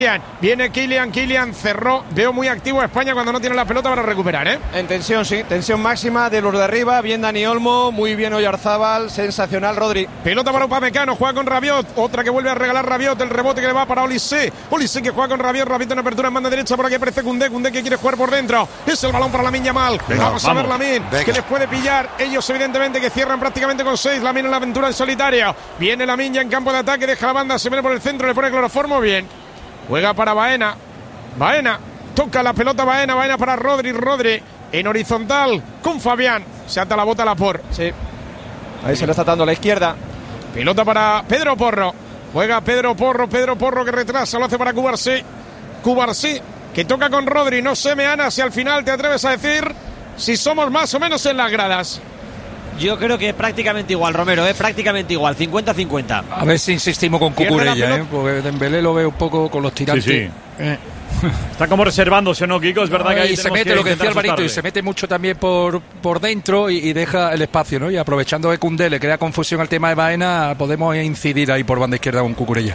Viene Kylian cerró. Veo muy activo a España cuando no tiene la pelota para recuperar, ¿eh? En tensión, sí, tensión máxima de los de arriba. Bien Dani Olmo, muy bien Oyarzábal, sensacional Rodri. Pelota para Upamecano, juega con Rabiot. Otra que vuelve a regalar Rabiot, el rebote que le va para Olise. Olise que juega con Rabiot en apertura en banda derecha. Por aquí aparece Koundé que quiere jugar por dentro. Es el balón para Lamine Yamal. Vamos a ver Lamine, que les puede pillar. Ellos evidentemente que cierran prácticamente con 6. Lamine en la aventura en solitario. Viene Lamine ya en campo de ataque, deja la banda, se viene por el centro, le pone cloroformo, bien. Juega para Baena, toca la pelota Baena para Rodri, en horizontal con Fabián, se ata la bota Laporte. Sí, ahí se le está dando a la izquierda. Pelota para Pedro Porro, juega Pedro Porro que retrasa, lo hace para Cubarsí, que toca con Rodri. No sé, Meana, si al final te atreves a decir si somos más o menos en las gradas. Yo creo que es prácticamente igual, Romero, prácticamente igual, 50-50. A ver si insistimos con Cucurella, porque Dembélé lo veo un poco con los tirantes. Sí. Está como reservándose, ¿no, Kiko? Es verdad que ahí se mete, lo que decía Alvarito, y se mete mucho también por dentro y deja el espacio, ¿no? Y aprovechando que Koundé le crea confusión al tema de Baena, podemos incidir ahí por banda izquierda con Cucurella.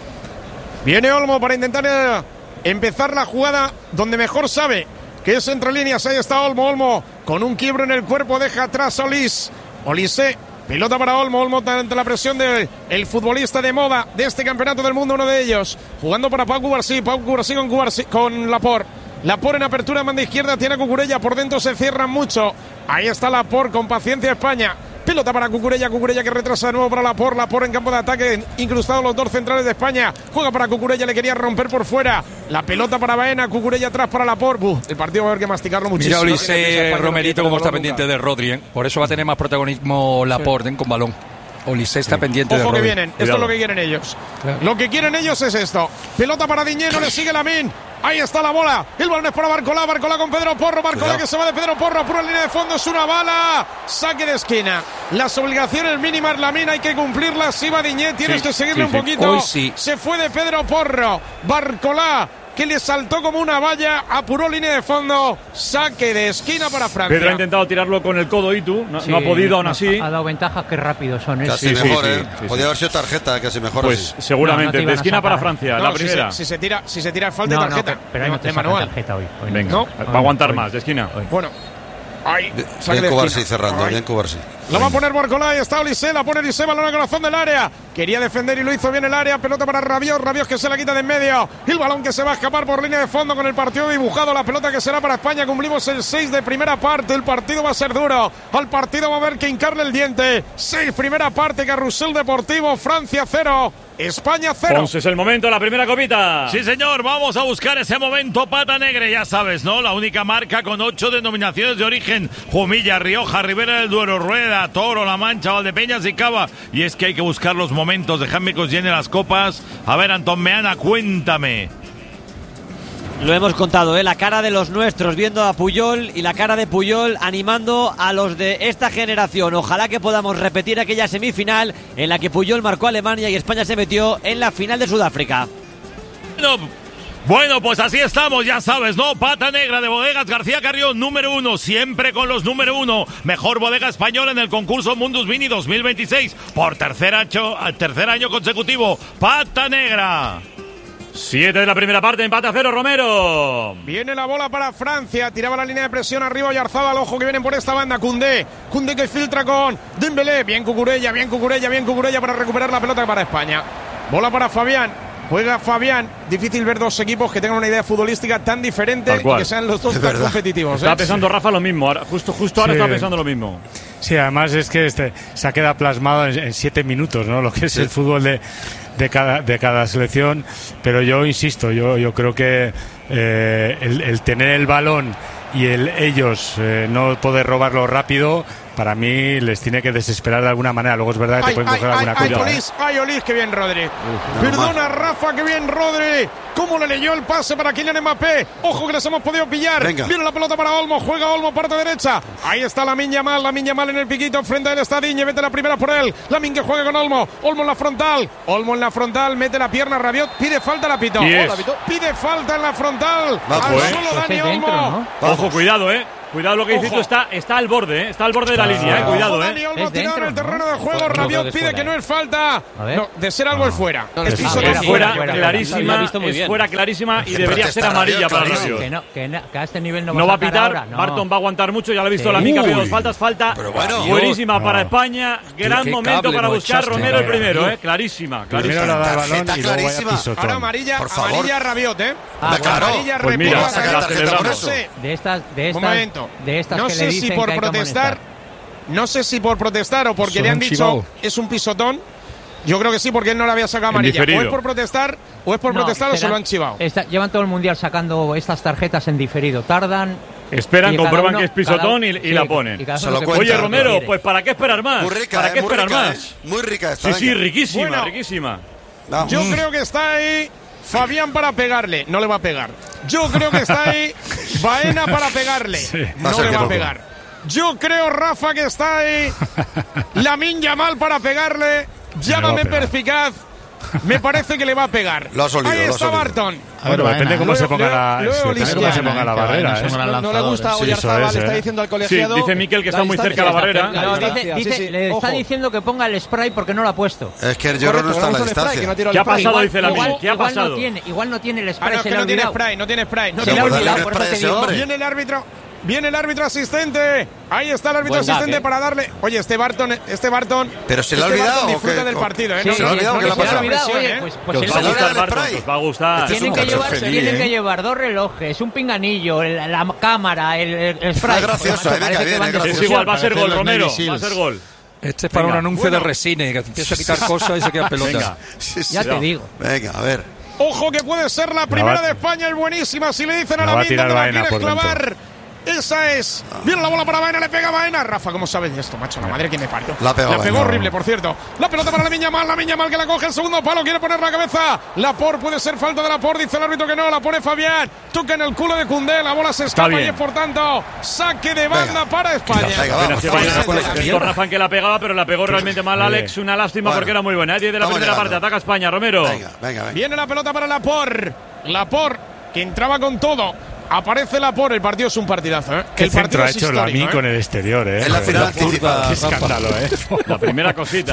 Viene Olmo para intentar empezar la jugada donde mejor sabe, que es entre líneas. Ahí está Olmo con un quiebro en el cuerpo, deja atrás a Olise, pelota para Olmo ante la presión del futbolista de moda de este campeonato del mundo, uno de ellos, jugando para Pau Cubarsí con Laporte en apertura en banda izquierda, tiene a Cucurella, por dentro se cierran mucho, ahí está Laporte, con paciencia España. Pelota para Cucurella que retrasa de nuevo para Laporte en campo de ataque, incrustados los dos centrales de España, juega para Cucurella, le quería romper por fuera, la pelota para Baena, Cucurella atrás para Laporte. El partido va a haber que masticarlo muchísimo. Mira Olise, Romerito como está pendiente de Rodri, por eso va a tener más protagonismo Laporte con balón. Olise está pendiente de Rodri. Ojo que vienen, esto es lo que quieren ellos. Claro. Lo que quieren ellos es esto. Pelota para Diñé, no le sigue Lamine. Ahí está la bola. El balón es para Barcolá con Pedro Porro. Barcolá que se va de Pedro Porro. Pura línea de fondo. Es una bala. Saque de esquina. Las obligaciones mínimas, Lamine, hay que cumplirlas. Si va Diñé, tienes que seguirle un poquito. Hoy sí. Se fue de Pedro Porro. Barcolá, que le saltó como una valla, apuró línea de fondo, saque de esquina para Francia. Pedro ha intentado tirarlo con el codo Itu, no ha podido aún así. Ha dado ventajas, que rápido son. Casi mejor, podía haber sido tarjeta, casi mejor. Pues así. Seguramente, de esquina para Francia, la primera. Si se tira falta de tarjeta. Pero hay de manual. Tarjeta hoy. Venga, va a aguantar más, de esquina. Bueno. Ahí, bien Cubarsí cerrando, bien Cubarsí. La va a poner Barcolá, y está Olise, la pone Olise, balón al corazón del área. Quería defender y lo hizo bien el área, pelota para Rabiot que se la quita de en medio. El balón que se va a escapar por línea de fondo con el partido dibujado, la pelota que será para España. Cumplimos el 6 de primera parte, el partido va a ser duro. Al partido va a haber que hincarle el diente. 6 primera parte, Carrusel Deportivo, Francia 0. España 0. Entonces el momento de la primera copita. Sí, señor, vamos a buscar ese momento. Pata Negra, ya sabes, ¿no? La única marca con 8 denominaciones de origen: Jumilla, Rioja, Ribera del Duero, Rueda, Toro, La Mancha, Valdepeñas y Cava. Y es que hay que buscar los momentos. Dejadme que os llene las copas. A ver, Antón Meana, cuéntame. Lo hemos contado, la cara de los nuestros viendo a Puyol y la cara de Puyol animando a los de esta generación. Ojalá que podamos repetir aquella semifinal en la que Puyol marcó a Alemania y España se metió en la final de Sudáfrica. Bueno, pues así estamos, ya sabes, ¿no? Pata Negra de Bodegas García Carrión, número 1, siempre con los número 1. Mejor bodega española en el concurso Mundus Mini 2026 por tercer año consecutivo. Pata Negra. 7 de la primera parte, empate a 0, Romero. Viene la bola para Francia, tiraba la línea de presión arriba Oyarzábal, ojo que vienen por esta banda, Koundé que filtra con Dembélé, bien Cucurella para recuperar la pelota para España. Bola para Fabián, juega Fabián, difícil ver dos equipos que tengan una idea futbolística tan diferente y que sean los dos tan competitivos. Está pensando Rafa lo mismo, justo ahora está pensando lo mismo. Sí, además es que se ha quedado plasmado en 7 minutos, ¿no? Lo que es el fútbol de cada selección, pero yo insisto, yo creo que el tener el balón y ellos no poder robarlo rápido, para mí les tiene que desesperar de alguna manera. Luego es verdad que te pueden coger alguna cosa. Olise, qué bien Rodri. Perdona Rafa, qué bien Rodri. ¿Cómo le leyó el pase para Kylian Mbappé? Ojo que les hemos podido pillar. Venga. Viene la pelota para Olmo, juega Olmo, parte derecha. Ahí está Lamine Yamal en el piquito, frente a él está Diñé, mete la primera por él. Lamine que juega con Olmo en la frontal, mete la pierna, Rabiot, pide falta, la pitó. Yes. Pide falta en la frontal. Al solo Dani Olmo. Ojo, cuidado, Cuidado lo que dices tú, está al borde, está al borde de la línea, cuidado, Dani Olmo tirado en el terreno de juego. Rabiot pide que no es falta. No, de ser algo es fuera. Es fuera clarísima, es fuera clarísima y debería ser amarilla para Rabiot. Que a este nivel no va a pitar, Barton va a aguantar mucho, ya lo he visto la mica, pero falta buenísima para España. Gran momento para buscar Romero el primero, clarísima. Primero la da el balón y luego vaya pisotón. Ahora amarilla a Rabiot, Amarilla, pues mira, la celebramos. Un momento. No sé si por protestar, o porque le han dicho es un pisotón. Yo creo que sí, porque él no le había sacado amarilla. O es por protestar o se lo han chivado. Llevan todo el mundial sacando estas tarjetas en diferido. Tardan. Esperan, comprueban que es pisotón y la ponen. Oye, Romero, pues ¿para qué esperar más? Muy rica, ¿Para qué esperar más? Muy rica esta. Sí, riquísima. Yo creo que está ahí Fabián para pegarle. No le va a pegar. Yo creo que está ahí Baena para pegarle. No le va a pegar. Yo creo, Rafa, que está ahí Lamine Yamal para pegarle. Llámame perspicaz. Me parece que le va a pegar. Lo has olido, ahí está Barton. Bueno, depende cómo se ponga la barrera. No le gusta a Oyarzabal, le está diciendo al colegiado. Dice Miquel que está muy cerca de la barrera. Le está diciendo que ponga el spray porque no lo ha puesto. Es que el Lloro no está en la distancia. ¿Qué ha pasado? Dice Lamine. ¿Qué ha pasado? Igual no tiene el spray. No tiene spray. No tiene olvidado, por eso te digo. Viene el árbitro asistente. Ahí está el árbitro asistente para darle. Oye, este Barton. Pero se le ha olvidado. Disfruta del partido, ¿eh? Se le ha olvidado que le ha pasado. Pues va a gustar Barton, os va a gustar. Tienen que llevar 2 relojes, un pinganillo, la cámara, el spray. Es gracioso, es igual, va a ser gol, Romero. Va a ser gol. Este es para un anuncio de Resine, que empieza a quitar cosas y se queda pelota. Ya te digo. Venga, a ver. Ojo que puede ser la primera de España, es buenísima. Si le dicen a la Lamine que la quieres clavar. Esa es. Viene la bola para Baena, le pega Baena. Rafa, ¿cómo sabes de esto, macho? La madre que me parió. La pegó horrible, por cierto. La pelota para Lamine Yamal que la coge el segundo palo, quiere poner la cabeza. Laporte, puede ser falta de Laporte, dice el árbitro que no, la pone Fabián. Toca en el culo de Koundé, la bola se escapa y es por tanto saque de banda para España. Rafa que la pegaba, pero la pegó realmente mal Alex. Una lástima porque era muy buena. 10 de la primera parte, ataca España, Romero. Venga. Viene la pelota para Laporte, que entraba con todo. Aparece Laporte, el partido es un partidazo, ¿eh? El centro ha hecho Lamine con el exterior, ¿eh? En la final anticipada. Qué escándalo, ¿eh? La primera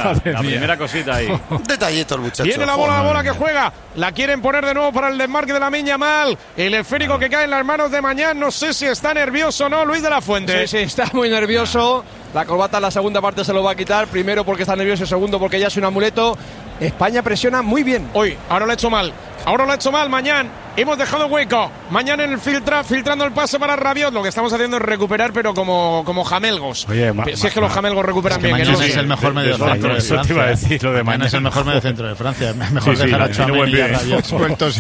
cosita ahí. Un detallito el muchacho. Viene la bola que juega. La quieren poner de nuevo para el desmarque de Lamine Yamal. El esférico que cae en las manos de Mañán. No sé si está nervioso o no, Luis de la Fuente. Sí, está muy nervioso. La corbata en la segunda parte se lo va a quitar. Primero porque está nervioso y segundo porque ya es un amuleto. España presiona muy bien. Hoy, ahora lo ha hecho mal. Mañán. Hemos dejado hueco. Mañana en el filtrando el pase para Rabiot. Lo que estamos haciendo es recuperar, pero como jamelgos. Oye, si es que los jamelgos recuperan bien. Mañana es el mejor mediocentro de Francia. Eso te iba a decir, lo de mañana es el mejor mediocentro de Francia. Mejor dejar a Tchouaméni y a Rabiot sueltos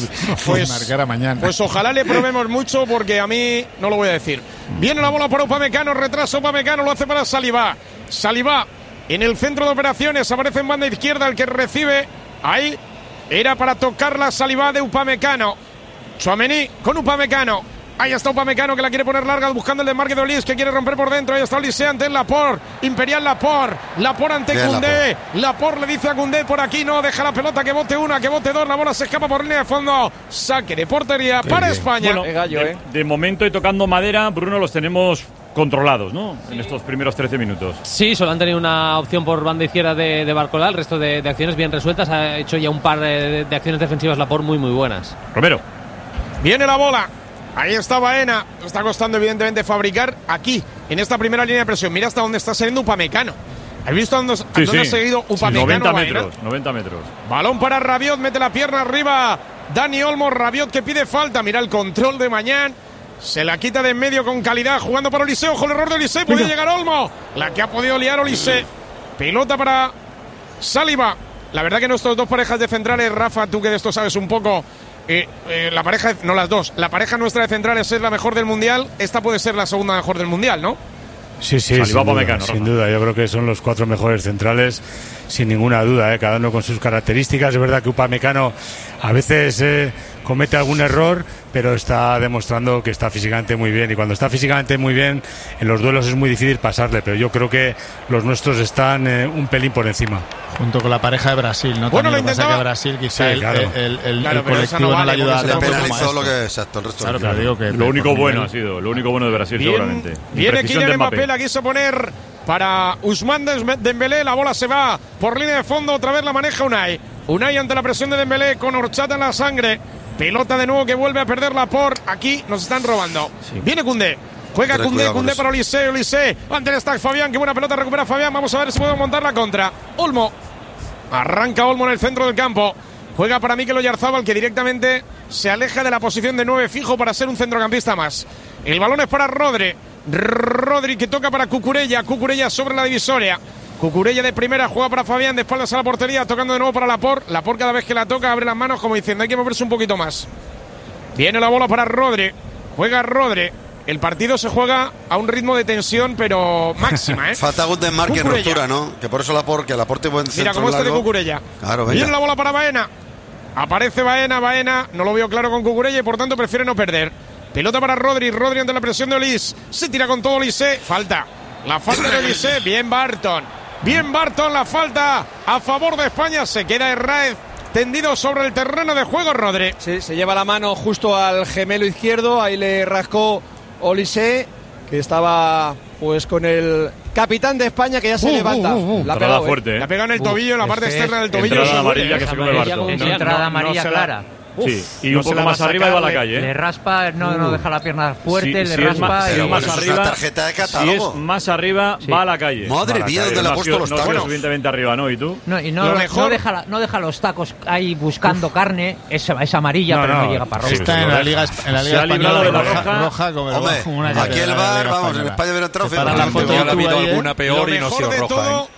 y marcar a Mañana. Pues ojalá le probemos mucho, porque a mí no lo voy a decir. Viene la bola para Upamecano, retraso Upamecano, lo hace para Saliba. Saliba en el centro de operaciones, aparece en banda izquierda el que recibe. Ahí era para tocar la Saliba de Upamecano. Tchouaméni con Upamecano. Ahí está Upamecano que la quiere poner larga buscando el desmarque de Olise, que quiere romper por dentro. Ahí está Olise ante Laporte. Imperial Laporte ante Koundé. Laporte le dice a Koundé: por aquí no, deja la pelota, que bote una, que bote dos. La bola se escapa por línea de fondo. Saque de portería para España. Bueno, de momento, y tocando madera, Bruno, los tenemos controlados, ¿no? En estos primeros 13 minutos. Sí, solo han tenido una opción por banda izquierda de Barcola. El resto de acciones bien resueltas. Ha hecho ya un par de acciones defensivas Laporte muy buenas. Romero. Viene la bola. Ahí está Baena. Está costando evidentemente fabricar aquí, en esta primera línea de presión. Mira hasta dónde está saliendo Upamecano. ¿Has visto dónde ha seguido Upamecano? 90 metros. Balón para Rabiot, mete la pierna arriba. Dani Olmo, Rabiot que pide falta. Mira el control de Mañán. Se la quita de en medio con calidad, jugando para Olise. Ojo el error de Olise, puede llegar Olmo. La que ha podido liar Olise. Pelota para Saliba. La verdad que nuestros dos parejas de centrales, Rafa, tú que de esto sabes un poco. La pareja, no las dos, la pareja nuestra de centrales es la mejor del mundial. Esta puede ser la segunda mejor del mundial, ¿no? Sí, sin duda. Yo creo que son los 4 mejores centrales, sin ninguna duda, cada uno con sus características. Es verdad que Upamecano a veces comete algún error, pero está demostrando que está físicamente muy bien, y cuando está físicamente muy bien en los duelos es muy difícil pasarle, pero yo creo que los nuestros están un pelín por encima. Junto con la pareja de Brasil, ¿no? Bueno, también lo pasa intentaba. que Brasil quizá Sí, claro. el colectivo no le ayuda a Le tanto como penalizó esto. lo que exacto el resto. Claro, pero digo que Lo único por bueno nivel- ha sido, lo único bueno de Brasil seguramente. Viene Imprecisión Kylian de Mbappé, la quiso poner para Ousmane Dembélé, la bola se va por línea de fondo, otra vez la maneja Unai. Unai ante la presión de Dembélé con horchata en la sangre. Pelota de nuevo que vuelve a perderla por aquí, nos están robando. Viene Koundé. Juega Ten Koundé, cuidado con Koundé eso. para Olise, ante el stack Fabián, qué buena pelota recupera Fabián, vamos a ver si podemos montar la contra. Olmo, arranca Olmo en el centro del campo, juega para Mikel Oyarzábal, que directamente se aleja de la posición de 9 fijo para ser un centrocampista más. El balón es para Rodri que toca para Cucurella sobre la divisoria. Cucurella de primera, juega para Fabián, de espaldas a la portería, tocando de nuevo para Laporte. Laporte cada vez que la toca abre las manos como diciendo hay que moverse un poquito más. Viene la bola para Rodri, juega Rodri. El partido se juega a un ritmo de tensión, pero máxima, ¿eh? Falta Guten Mark en Cucurella. ruptura, ¿no? Que por eso que el aporte buen centro Mira cómo este de largo. Cucurella. Claro, venga. Viene la bola para Baena. Aparece Baena, no lo veo claro con Cucurella y por tanto prefiere no perder. Pelota para Rodri ante la presión de Olise. Se tira con todo Olise. Falta. La falta de Olise. Bien Barton, la falta a favor de España. Se queda Herráez tendido sobre el terreno de juego, Rodri. Sí, se lleva la mano justo al gemelo izquierdo, ahí le rascó Olise, que estaba pues con el capitán de España, que ya se levanta. La ha pegado, fuerte, ¿eh? La pega en el tobillo, en la parte externa del tobillo. Entrada amarilla que se come Barton. Es entrada amarilla clara. Sí, y no un se poco la va más a arriba y va a la calle. Le raspa, no deja la pierna fuerte, Si le es raspa más, y si es más eso es arriba, una tarjeta de si es catálogo. más arriba, va a la calle. Madre mía, ¿dónde le ha puesto los No tacos? es suficientemente arriba, ¿no? ¿Y tú? No, y Lo no mejor- deja los tacos ahí buscando carne, es amarilla, pero no llega para roja. Está en la Liga Se ha Española librado de la roja como, Hombre, como una aquí catedral el de la bar, Liga vamos, en Española. España hubiera entrado Te paran la feo. foto Igual de ha tú habido ahí, alguna peor Lo y no ha mejor sido de roja. todo-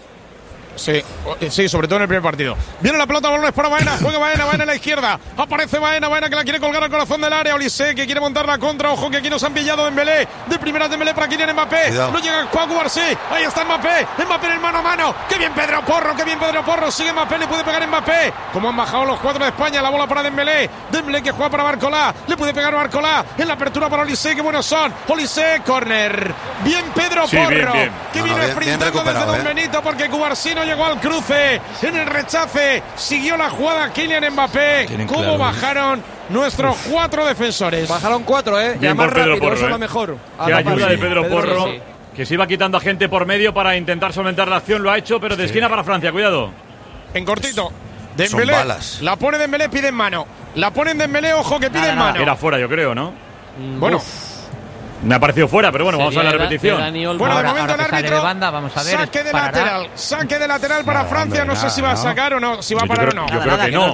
Sí, sobre todo en el primer partido. Viene la pelota, balones para Baena, juega Baena en la izquierda. Aparece Baena que la quiere colgar al corazón del área. Olise que quiere montar la contra. Ojo que aquí nos han pillado Dembélé. De primera Dembélé para Kylian Mbappé. Cuidado. No llega Pau Cubarsí. Ahí está Mbappé en el mano a mano. Qué bien Pedro Porro. Sigue Mbappé, le puede pegar Mbappé. Como han bajado los 4 de España. La bola para Dembélé que juega para Barcolá. Le puede pegar Barcolá. En la apertura para Olise. Qué buenos son. Olise, córner. Bien Pedro Sí, Porro. bien. Que No, vino bien sprintando desde recuperado, Don Benito porque Cubarsí no llegó al cruce. En el rechace siguió la jugada Kylian Mbappé. Tienen ¿Cómo claro, bajaron nuestros 4 defensores? Bajaron 4, Bien ya más por Pedro rápido, Porro, eso es ¿eh? lo mejor. Qué A ayuda de Pedro Porro, sí. que se iba quitando a gente por medio para intentar solventar la acción. Lo ha hecho, pero de esquina para Francia. Cuidado. En cortito. Dembélé. Son balas. La pone Dembélé, pide en mano. La pone en Dembélé, ojo que pide en mano. Era fuera, yo creo, ¿no? Bueno, Me ha parecido fuera, pero bueno, vamos a ver la repetición. bueno, de Ahora momento el que sale árbitro. de banda, vamos a ver, Saque de parará. lateral. Saque de lateral para No, Francia. hombre, No sé si va a nada, sacar o no. Si va a Yo parar creo- o no. yo creo que no.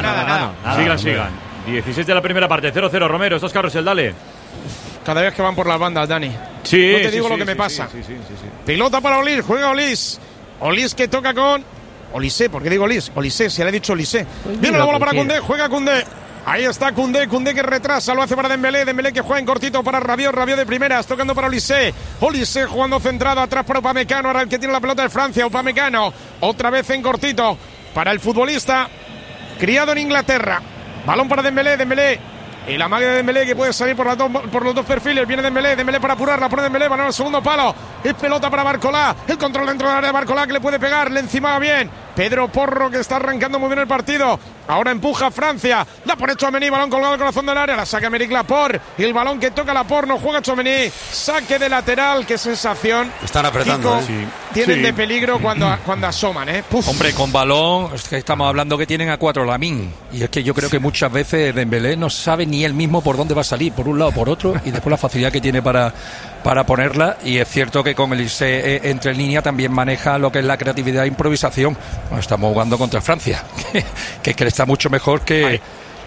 Nada. Sigan. 16 de la primera parte, 0-0, Romero. Estos carrusel, dale. Cada vez que van por las bandas, Dani. Sí, No te sí, digo sí, lo que sí, me sí, pasa. sí. Pelota para Olise, juega Olise. Olise que toca con Olise, ¿por qué digo Olise? Olise, si le he dicho Olise. Viene la bola para Koundé, juega Koundé. Ahí está Koundé que retrasa, lo hace para Dembélé que juega en cortito para Rabiot de primeras, tocando para Olise jugando centrado, atrás para Upamecano, ahora el que tiene la pelota de Francia, Upamecano, otra vez en cortito, para el futbolista criado en Inglaterra, balón para Dembélé, el amague de Dembélé que puede salir por los dos perfiles, viene Dembélé para apurarla, pone Dembélé, balón al segundo palo, es pelota para Barcolá, el control dentro del área de Barcolá que le puede pegar, le encima bien, Pedro Porro que está arrancando muy bien el partido, ahora empuja Francia, la pone Tchouaméni, balón colgado al corazón del área, la saca Aymeric Laporte, y el balón que toca Laporte, no juega Tchouaméni, saque de lateral, qué sensación. Están apretando, Kiko, tienen de peligro cuando asoman, Puf. Hombre, con balón, es que estamos hablando que tienen a 4 Lamine. Y es que yo creo que muchas veces Dembélé no sabe ni él mismo por dónde va a salir, por un lado o por otro, y después la facilidad que tiene para ponerla. Y es cierto que con el irse entre línea también maneja lo que es la creatividad e improvisación. Bueno, estamos jugando contra Francia, que está mucho mejor que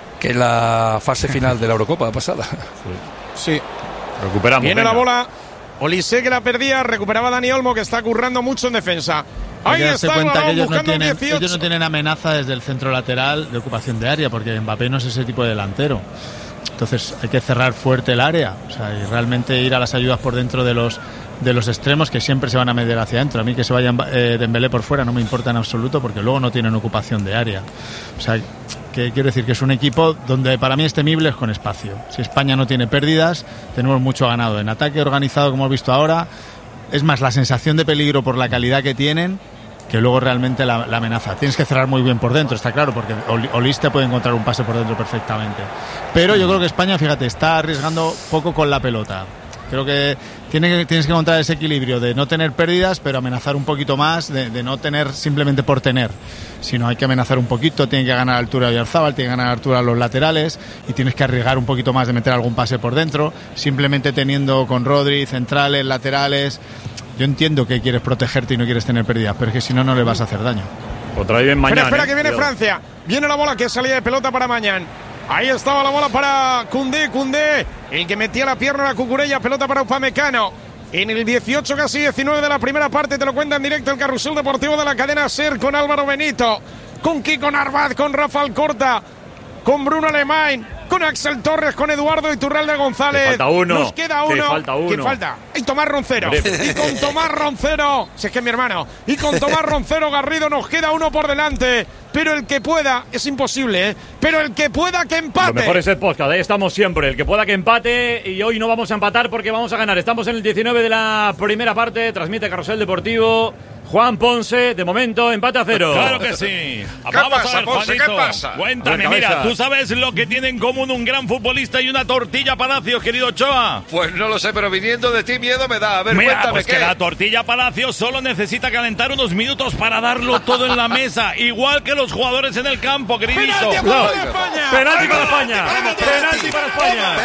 la fase final de la Eurocopa pasada. Sí. Recuperamos. Viene venga. la bola. Olise que la perdía, recuperaba Dani Olmo que está currando mucho en defensa. Hay Ahí que darse está el cuenta que balón ellos buscando un no 18. tienen amenaza desde el centro lateral de ocupación de área, porque Mbappé no es ese tipo de delantero. Entonces hay que cerrar fuerte el área, o sea, y realmente ir a las ayudas por dentro de los de los extremos que siempre se van a meter hacia adentro. A mí que se vaya Dembélé por fuera no me importa en absoluto porque luego no tienen ocupación de área. O sea, que quiero decir que es un equipo donde para mí es temible es con espacio. Si España no tiene pérdidas, tenemos mucho ganado. En ataque organizado, como hemos visto ahora, es más la sensación de peligro por la calidad que tienen que luego realmente la amenaza. Tienes que cerrar muy bien por dentro, está claro, porque Olise te puede encontrar un pase por dentro perfectamente. Pero yo creo que España, fíjate, está arriesgando poco con la pelota. Creo que tienes que encontrar ese equilibrio de no tener pérdidas, pero amenazar un poquito más, de no tener simplemente por tener, sino hay que amenazar un poquito, tiene que ganar altura a Oyarzábal, tiene que ganar altura a los laterales y tienes que arriesgar un poquito más de meter algún pase por dentro, simplemente teniendo con Rodri, centrales, laterales. Yo entiendo que quieres protegerte y no quieres tener pérdidas, pero es que si no, no le vas a hacer daño. Otra vez mañana. Espera, que viene Francia. Viene la bola que salía de pelota para Mañán. Ahí estaba la bola para Koundé, el que metía la pierna a la Cucurella, pelota para Upamecano. En el 18, casi 19 de la primera parte, te lo cuenta en directo el Carrusel Deportivo de la cadena SER con Álvaro Benito, con Kiko Narváez, con Rafa Alcorta, con Bruno Alemán, con Axel Torres, con Eduardo Iturralde González. Falta uno. Nos queda uno. Falta uno. ¿Quién falta? Y Tomás Roncero. Y con Tomás Roncero, si es que es mi hermano, y con Tomás Roncero Garrido nos queda uno por delante. Pero el que pueda, es imposible, ¿eh? Pero el que pueda que empate. Lo mejor es el podcast, ahí estamos siempre. El que pueda que empate, y hoy no vamos a empatar porque vamos a ganar. Estamos en el 19 de la primera parte, transmite Carrusel Deportivo. Juan Ponce, de momento, empate a 0. Claro que sí. Vamos a ver, Ponce, Juanito. ¿qué pasa? Cuéntame, mira, ¿tú sabes lo que tiene en común un gran futbolista y una tortilla Palacios, querido Ochoa? Pues no lo sé, pero viniendo de ti miedo me da. A ver, mira, cuéntame pues qué. Que la tortilla Palacios solo necesita calentar unos minutos para darlo todo en la mesa, igual que los jugadores en el campo, queridito. ¡Penalti a favor de España! ¡Penalti para España! ¡Penalti para España!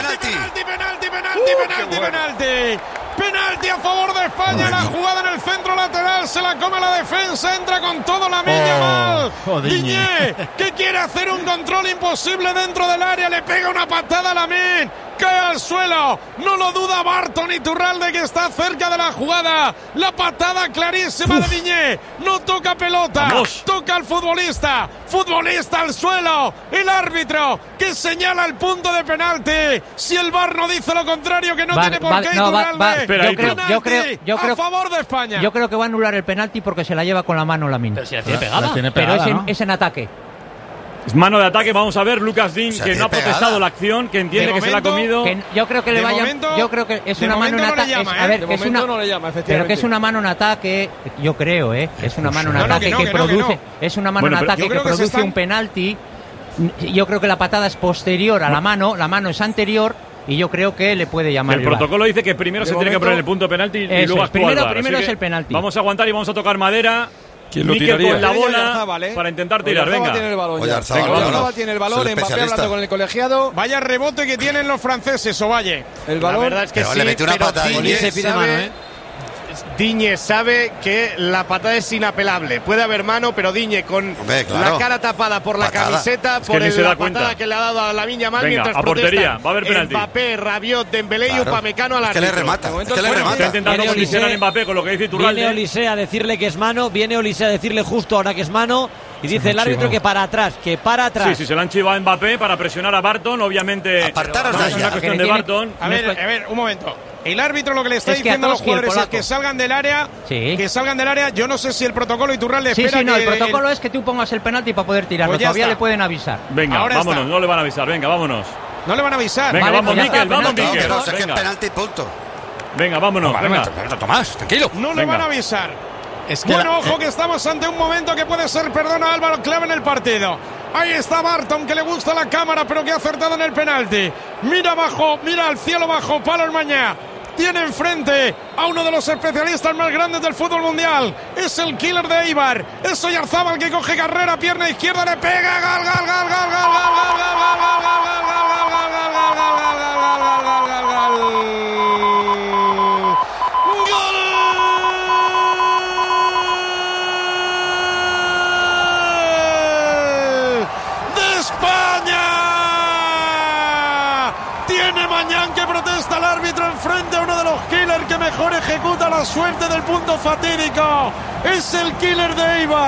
¡Penalti! Penalti a favor de España, la jugada en el centro lateral, se la come la defensa, entra con todo la milla mal. Diñé, que quiere hacer un control imposible dentro del área, le pega una patada a Lamine, cae al suelo, no lo duda Barton Iturralde que está cerca de la jugada, la patada clarísima de Diñé, no toca pelota, Vamos. toca al futbolista al suelo, el árbitro que señala el punto de penalti, si el VAR no dice lo contrario que no tiene por qué Iturralde. Yo creo a favor de España. Yo creo que va a anular el penalti porque se la lleva con la mano Lamine. Pero si la tiene pegada. Pero es en ataque. Es mano de ataque, vamos a ver. Lucas Dean, que no ha protestado la acción, que entiende que se la ha comido. Yo creo que le vaya. Yo creo que es una mano en ataque. A ver, que es una. no le llama, Pero que es una mano en ataque. Yo creo, es una mano en ataque que produce. Es una mano en ataque que produce un penalti. Yo creo que la patada es posterior a la mano es anterior. Y yo creo que le puede llamar el protocolo dice que primero se tiene que poner el punto penalti y luego actúa el VAR. Primero es el penalti. Vamos a aguantar y vamos a tocar madera. ¿Quién lo Mikel tiraría? con la bola Oyarzábal, para intentar tirar. Venga. Tiene el balón. Oyarzábal Tiene el balón. Mbappé hablando con el colegiado. Vaya rebote que tienen los franceses, Ovalle. El balón. La verdad es que Pero sí, le metió una patada. Se pide mano, Diñe sabe que la patada es inapelable. Puede haber mano, pero Diñe con claro. la cara tapada por la Patada. camiseta, Es que por ni se la da cuenta. patada que le ha dado a Lamine Yamal. Venga, mientras a portería, protestan va a haber penalti. Mbappé, Rabiot, Dembélé y Upamecano al Es que le árbitro. remata. Es que le Está remata. intentando Viene condicionar Olise. a Mbappé con lo que dice Viene Iturralde. Olise a decirle que es mano, viene Olise a decirle justo ahora que es mano y dice el árbitro que para atrás, Sí, se le han chivado a Mbappé para presionar a Barton, obviamente. Apartaros no de es allá. una cuestión de Barton. A ver, un momento. El árbitro lo que le está Es que diciendo a los Atoski, el jugadores es polaco. que salgan del área. Sí. Que salgan del área. Yo no sé si el protocolo Iturralde Sí, espera sí, no, que el protocolo es que tú pongas el penalti para poder tirarlo. Pues ya Todavía está. le pueden avisar. Venga, Ahora vámonos, está. no le van a avisar. Venga, vámonos. No le van a avisar. Venga, Vale, vamos, pues ya Mikel, está, vamos, penalti. Mikel. Pero es que es Venga, penalti, punto. venga, vámonos. Venga. Tomás, tranquilo. No le Venga. van a avisar. Es que Bueno, ojo que estamos ante un momento que puede ser, perdona Álvaro, clave en el partido. Ahí está Barton, que le gusta la cámara, pero que ha acertado en el penalti. Mira abajo, mira al cielo bajo, palo el Mañá. Tiene enfrente a uno de los especialistas más grandes del fútbol mundial. Es el killer de Eibar. Es Oyarzábal que coge carrera, pierna izquierda, le pega. Gol, gol, gol, gol, gol, gol, gol, gol, gol, de España. Tiene Mañán que protesta al árbitro enfrente a uno de los killers que mejor ejecuta la suerte del punto fatídico. Es el killer de Eibar.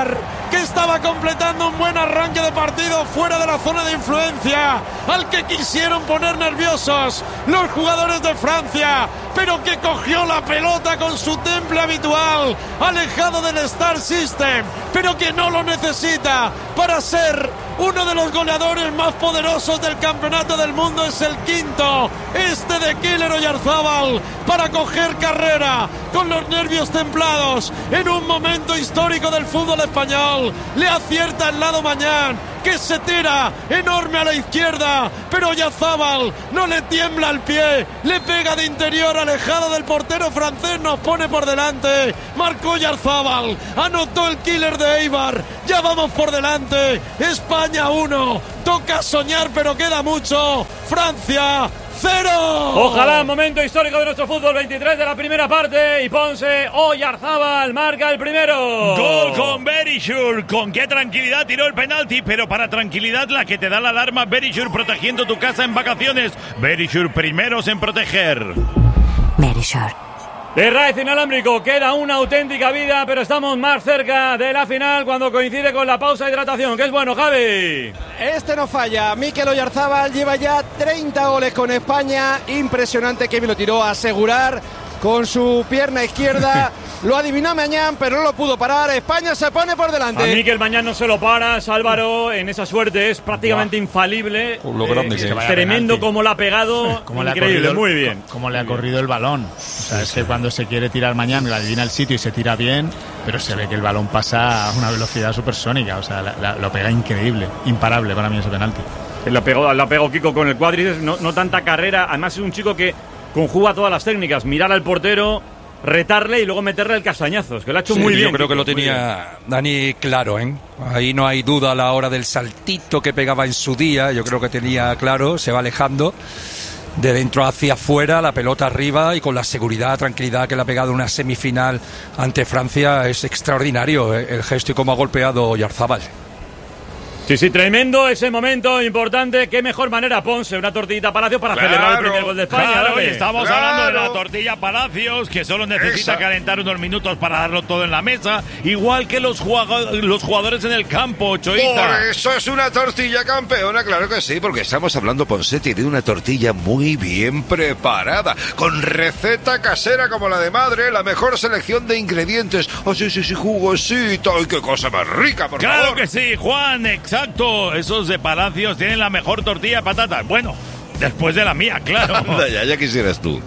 que estaba completando un buen arranque de partido fuera de la zona de influencia, al que quisieron poner nerviosos los jugadores de Francia, pero que cogió la pelota con su temple habitual, alejado del Star System, pero que no lo necesita para ser uno de los goleadores más poderosos del campeonato del mundo. Es el quinto, de Keylor Oyarzábal, para coger carrera con los nervios templados en un momento histórico del fútbol español. Le acierta el lado Mañán, que se tira enorme a la izquierda, pero Oyarzábal no le tiembla el pie, le pega de interior alejado del portero francés, nos pone por delante. Marcó Oyarzábal, anotó el killer de Eibar, ya vamos por delante. España 1, toca soñar pero queda mucho. Francia 0. Ojalá, momento histórico de nuestro fútbol, 23 de la primera parte, y Ponce, Oyarzábal marca el primero. Gol con Verisure. Con qué tranquilidad tiró el penalti, pero para tranquilidad la que te da la alarma. Verisure, protegiendo tu casa en vacaciones. Verisure, primeros en proteger. Verisure. De raíz inalámbrico, queda una auténtica vida, pero estamos más cerca de la final cuando coincide con la pausa de hidratación, que es bueno, Javi. Este no falla. Mikel Oyarzábal lleva ya 30 goles con España. Impresionante, que me lo tiró a asegurar con su pierna izquierda. Lo adivinó Mañán, pero no lo pudo parar. España se pone por delante. A Mikel Mañán no se lo paras. Álvaro en esa suerte es prácticamente infalible. Lo grande que es. Tremendo como la ha pegado. Increíble, muy bien. Como le ha corrido el balón. O sea, es que cuando se quiere tirar Mañán, le adivina el sitio y se tira bien, pero se ve que el balón pasa a una velocidad supersónica. O sea, lo pega increíble. Imparable para mí ese penalti. La pegó Kiko con el cuádriceps. No tanta carrera. Además es un chico que conjuga todas las técnicas. Mirar al portero, retarle y luego meterle el castañazo. Es que lo ha hecho muy bien. Yo creo que lo tenía Dani claro, ¿eh? Ahí no hay duda a la hora del saltito que pegaba en su día. Yo creo que tenía claro, se va alejando de dentro hacia afuera, la pelota arriba, y con la seguridad, tranquilidad que le ha pegado una semifinal ante Francia. Es extraordinario el gesto y cómo ha golpeado Oyarzábal. Sí, tremendo ese momento importante. Qué mejor manera, Ponce, una tortilla Palacios para celebrar el primer gol de España. Claro, y estamos hablando de la tortilla Palacios, que solo necesita calentar unos minutos para darlo todo en la mesa, igual que los jugadores en el campo, Choita. Por eso es una tortilla campeona, claro que sí, porque estamos hablando, Ponsetti, de una tortilla muy bien preparada, con receta casera como la de madre, la mejor selección de ingredientes. Oh, sí, jugosito. ¡Ay, qué cosa más rica, por favor! Claro que sí, Juan, exacto. Esos de Palacios tienen la mejor tortilla de patatas. Bueno, después de la mía, claro. ya quisieras tú.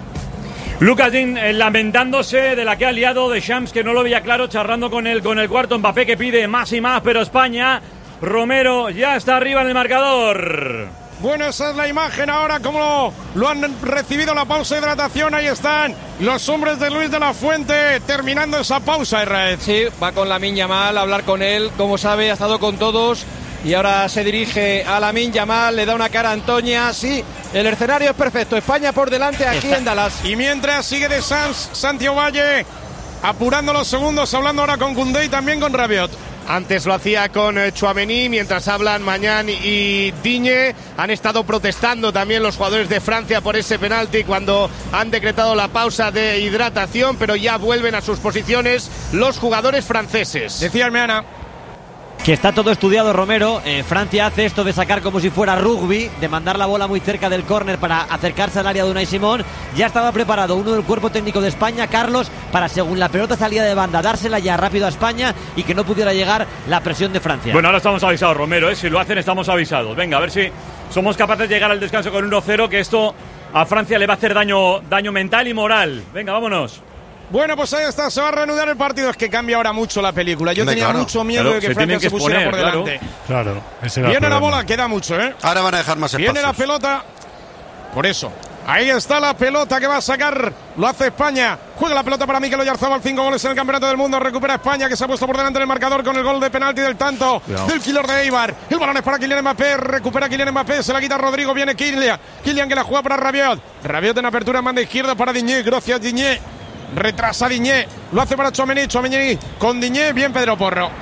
Lucas Dean lamentándose de la que ha liado de Shams, que no lo veía claro, charlando con el cuarto. Mbappé, que pide más y más, pero España, Romero ya está arriba en el marcador. Bueno, esa es la imagen ahora, como lo han recibido la pausa de hidratación. Ahí están los hombres de Luis de la Fuente terminando esa pausa, Red. Sí, va con Lamine Yamal a hablar con él. Como sabe, ha estado con todos y ahora se dirige a Lamine Yamal, le da una cara a Antonia. Sí, el escenario es perfecto. España por delante aquí en Dallas. Y mientras sigue de Santiago Valle apurando los segundos, hablando ahora con Koundé y también con Rabiot. Antes lo hacía con Tchouaméni, mientras hablan Mañán y Digne. Han estado protestando también los jugadores de Francia por ese penalti cuando han decretado la pausa de hidratación, pero ya vuelven a sus posiciones los jugadores franceses. Decía Almeana que está todo estudiado, Romero. Francia hace esto de sacar como si fuera rugby, de mandar la bola muy cerca del córner para acercarse al área de Unai Simón. Ya estaba preparado uno del cuerpo técnico de España, Carlos, para según la pelota salía de banda, dársela ya rápido a España y que no pudiera llegar la presión de Francia. Bueno, ahora estamos avisados, Romero, si lo hacen estamos avisados. Venga, a ver si somos capaces de llegar al descanso con 1-0, que esto a Francia le va a hacer daño mental y moral. Venga, vámonos. Bueno, pues ahí está, se va a reanudar el partido. Es que cambia ahora mucho la película. Yo tenía mucho miedo de que Francia se pusiera por delante. Claro, viene la bola, queda mucho, ¿eh? Ahora van a dejar más espacios. Viene la pelota. Por eso, ahí está la pelota que va a sacar. Lo hace España. Juega la pelota para Mikel Oyarzábal. 5 goles en el Campeonato del Mundo. Recupera España, que se ha puesto por delante en el marcador con el gol de penalti del tanto del killer de Eibar. El balón es para Kylian Mbappé. Recupera Kylian Mbappé. Se la quita Rodrigo. Viene Kylian. Kylian, que la juega para Rabiot. Rabiot en apertura, manda izquierda para Digne. Gracias, Digne. Retrasa Digne, lo hace para Tchouaméni con Digne. Bien Pedro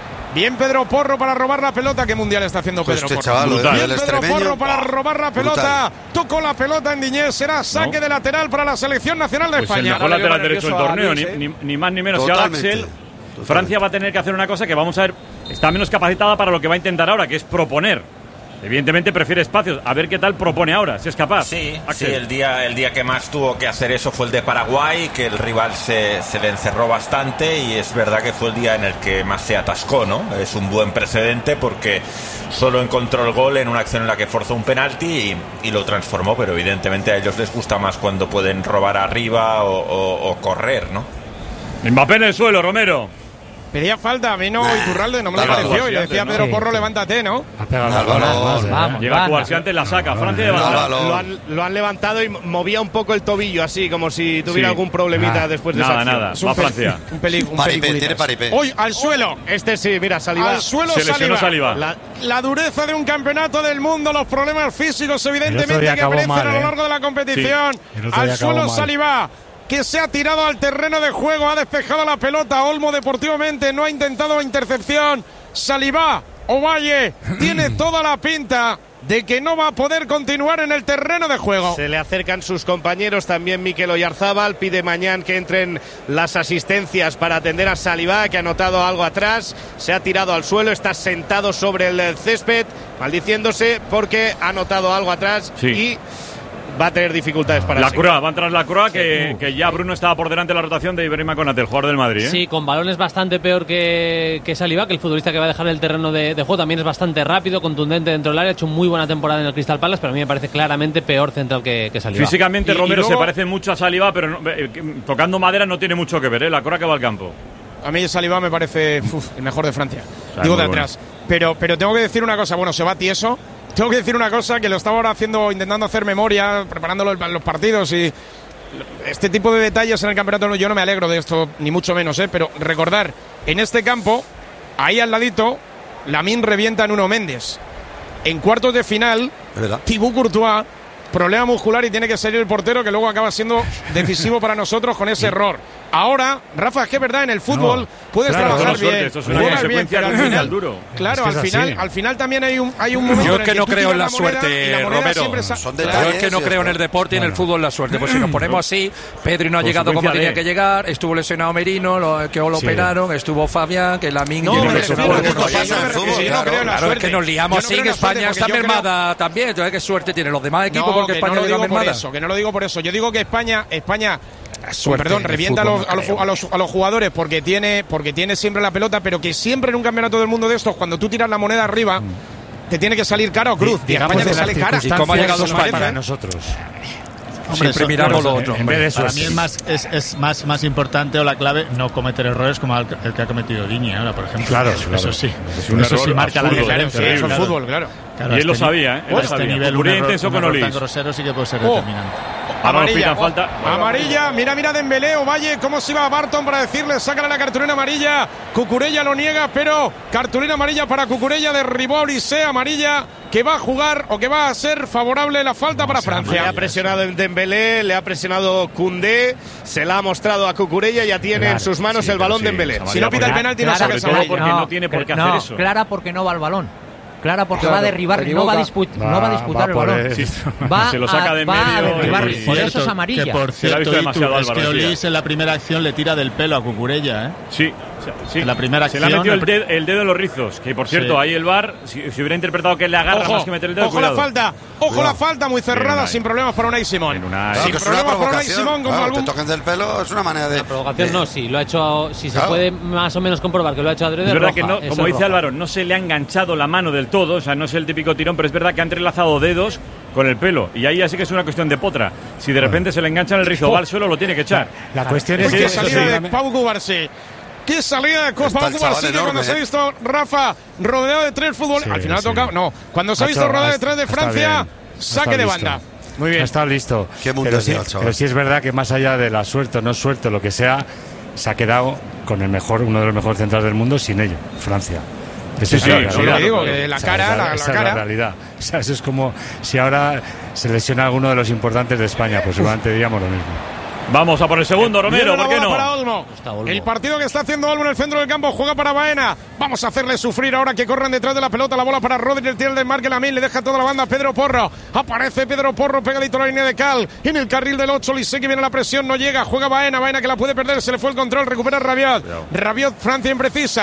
Porro para robar la pelota. ¿Qué mundial está haciendo Pedro Porro? Chaval, bien Pedro Porro para robar la pelota. Tocó la pelota en Digne. Será saque de lateral para la selección nacional de España. El mejor lateral derecho del torneo, ni más ni menos. Si ahora Axel, Francia va a tener que hacer una cosa que vamos a ver está menos capacitada para lo que va a intentar ahora, que es proponer. Evidentemente prefiere espacios. A ver qué tal propone ahora, si es capaz. Sí, el día que más tuvo que hacer eso fue el de Paraguay, que el rival se le encerró bastante, y es verdad que fue el día en el que más se atascó, ¿no? Es un buen precedente porque solo encontró el gol en una acción en la que forzó un penalti y lo transformó, pero evidentemente a ellos les gusta más cuando pueden robar arriba o correr, ¿no? Mbappé en el suelo, Romero. Pedía falta, a mí no, Iturralde no me lo pareció. Y le decía a Pedro Porro, levántate, ¿no? Llega a jugarse antes, la saca. Francia de balón. Lo han levantado y movía un poco el tobillo, así como si tuviera algún problemita después de esa acción. Nada, va Francia. Un tiene paripé. Hoy al suelo. Este sí, mira, Saliba. Al suelo Saliba. La dureza de un campeonato del mundo, los problemas físicos, evidentemente, que aparecen a lo largo de la competición. Al suelo Saliba, que se ha tirado al terreno de juego, ha despejado la pelota. Olmo deportivamente no ha intentado intercepción. Saliba, Ovalle, tiene toda la pinta de que no va a poder continuar en el terreno de juego. Se le acercan sus compañeros, también Mikel Oyarzábal. Pide mañana que entren las asistencias para atender a Saliba, que ha notado algo atrás. Se ha tirado al suelo, está sentado sobre el césped, maldiciéndose porque ha notado algo atrás y va a tener dificultades para la Croix, va a entrar la Croix, que ya Bruno estaba por delante de la rotación de Ibrahima Konate, el jugador del Madrid. Sí, con balones bastante peor que Saliba, que el futbolista que va a dejar el terreno de juego. También es bastante rápido, contundente dentro del área. Ha hecho muy buena temporada en el Crystal Palace, pero a mí me parece claramente peor central que Saliba. Físicamente Romero se parece mucho a Saliba, pero tocando madera no tiene mucho que ver, la Croix que va al campo. A mí Saliba me parece el mejor de Francia. Digo de atrás. Bueno. Pero tengo que decir una cosa, se va tieso. Tengo que decir una cosa, que lo estaba ahora intentando hacer memoria, preparando los partidos, y este tipo de detalles en el campeonato, yo no me alegro de esto, ni mucho menos, pero recordar, en este campo, ahí al ladito, Lamine revienta a Nuno Méndez. En cuartos de final, Thibaut Courtois, problema muscular y tiene que salir el portero, que luego acaba siendo decisivo para nosotros con ese error. Ahora, Rafa, es que es verdad, en el fútbol puedes trabajar bien. Esto es una consecuencia al final duro. Claro, es que al final también hay un momento. Yo es que no creo en la suerte, Romero. Yo es que no creo en el deporte y en el fútbol en la suerte. Pues si nos ponemos así, Pedri no ha llegado como tenía que llegar, estuvo lesionado Merino, que lo operaron, estuvo Fabián, que Lamine tiene que Claro, es que nos liamos así, que España está mermada también. Entonces, ¿qué suerte tiene los demás equipos porque España llega mermada? Que no lo digo por eso. Yo digo que España revienta a los jugadores porque tiene siempre la pelota, pero que siempre en un campeonato del mundo de estos, cuando tú tiras la moneda arriba, te tiene que salir cara o cruz. Y España te sale cara. ¿Y cómo ha llegado España para nosotros? Hombre, siempre miramos lo otro. En vez de eso, para mí es más importante, o la clave, no cometer errores como el que ha cometido Digne ahora, por ejemplo. Claro. Eso sí. Eso sí marca la diferencia. Eso es fútbol, claro. Y él lo sabía, A este nivel, un error tan grosero sí que puede ser determinante. Amarilla, mira Dembélé, Ovalle, cómo se iba a Barton para decirle, sácale la cartulina amarilla. Cucurella lo niega, pero cartulina amarilla para Cucurella, derribó a Olise, amarilla, que va a jugar o que va a ser favorable la falta para Francia. Le ha presionado Dembélé, le ha presionado Koundé, se la ha mostrado a Cucurella, ya tiene en sus manos el balón Dembélé. Si no pita el penalti no saca esa amarilla. Porque no tiene por qué hacer eso. Clara porque no va al balón. Clara porque va a derribar, no va a disputar el balón. Se lo saca de medio. Va a derribar, por eso es amarilla. Que por cierto, es que Olise en la primera acción le tira del pelo a Cucurella, ¿eh? Sí. En la primera acción. Se le ha metido el dedo en los rizos. Que por cierto, ahí el VAR, si hubiera interpretado que le agarra más que meter el dedo. Ojo la falta, muy cerrada, sin problemas para Unai Simón. Sin problemas para Unai Simón. Que toquen del pelo es una manera de. La provocación no, sí, lo ha hecho. Si se puede más o menos comprobar que lo ha hecho adrede. Es verdad que no, como dice Álvaro, no se le ha enganchado la mano del todo, o sea, no es el típico tirón, pero es verdad que ha entrelazado dedos con el pelo. Y ahí así que es una cuestión de potra. Si de repente se le engancha en el rizo, va al suelo, lo tiene que echar. La cuestión es que salida de Pau Cubarsí. Qué salida de Pau Cubarsí, cuando se ha visto Rafa rodeado de tres fútbol. Al final ha tocado. No, cuando se ha visto rodeado de tres de Francia, saque de banda. Muy bien. Está listo. Pero sí es verdad que más allá de la suerte o no suerte, lo que sea, se ha quedado con uno de los mejores centrales del mundo sin ello, Francia. Eso sí, lo digo, que la cara, esa es la realidad. O sea, eso es como si ahora se lesiona alguno de los importantes de España, pues seguramente diríamos lo mismo. Vamos a por el segundo, Romero, ¿por qué no? Para Olmo. El partido que está haciendo Olmo en el centro del campo, juega para Baena. Vamos a hacerle sufrir ahora que corran detrás de la pelota. La bola para Rodri, el tiro del marque Lamine, le deja toda la banda a Pedro Porro. Aparece Pedro Porro, pegadito a la línea de cal. En el carril del 8, Olise, que viene la presión, no llega. Juega Baena que la puede perder, se le fue el control, recupera Rabiot. Rabiot, Francia imprecisa.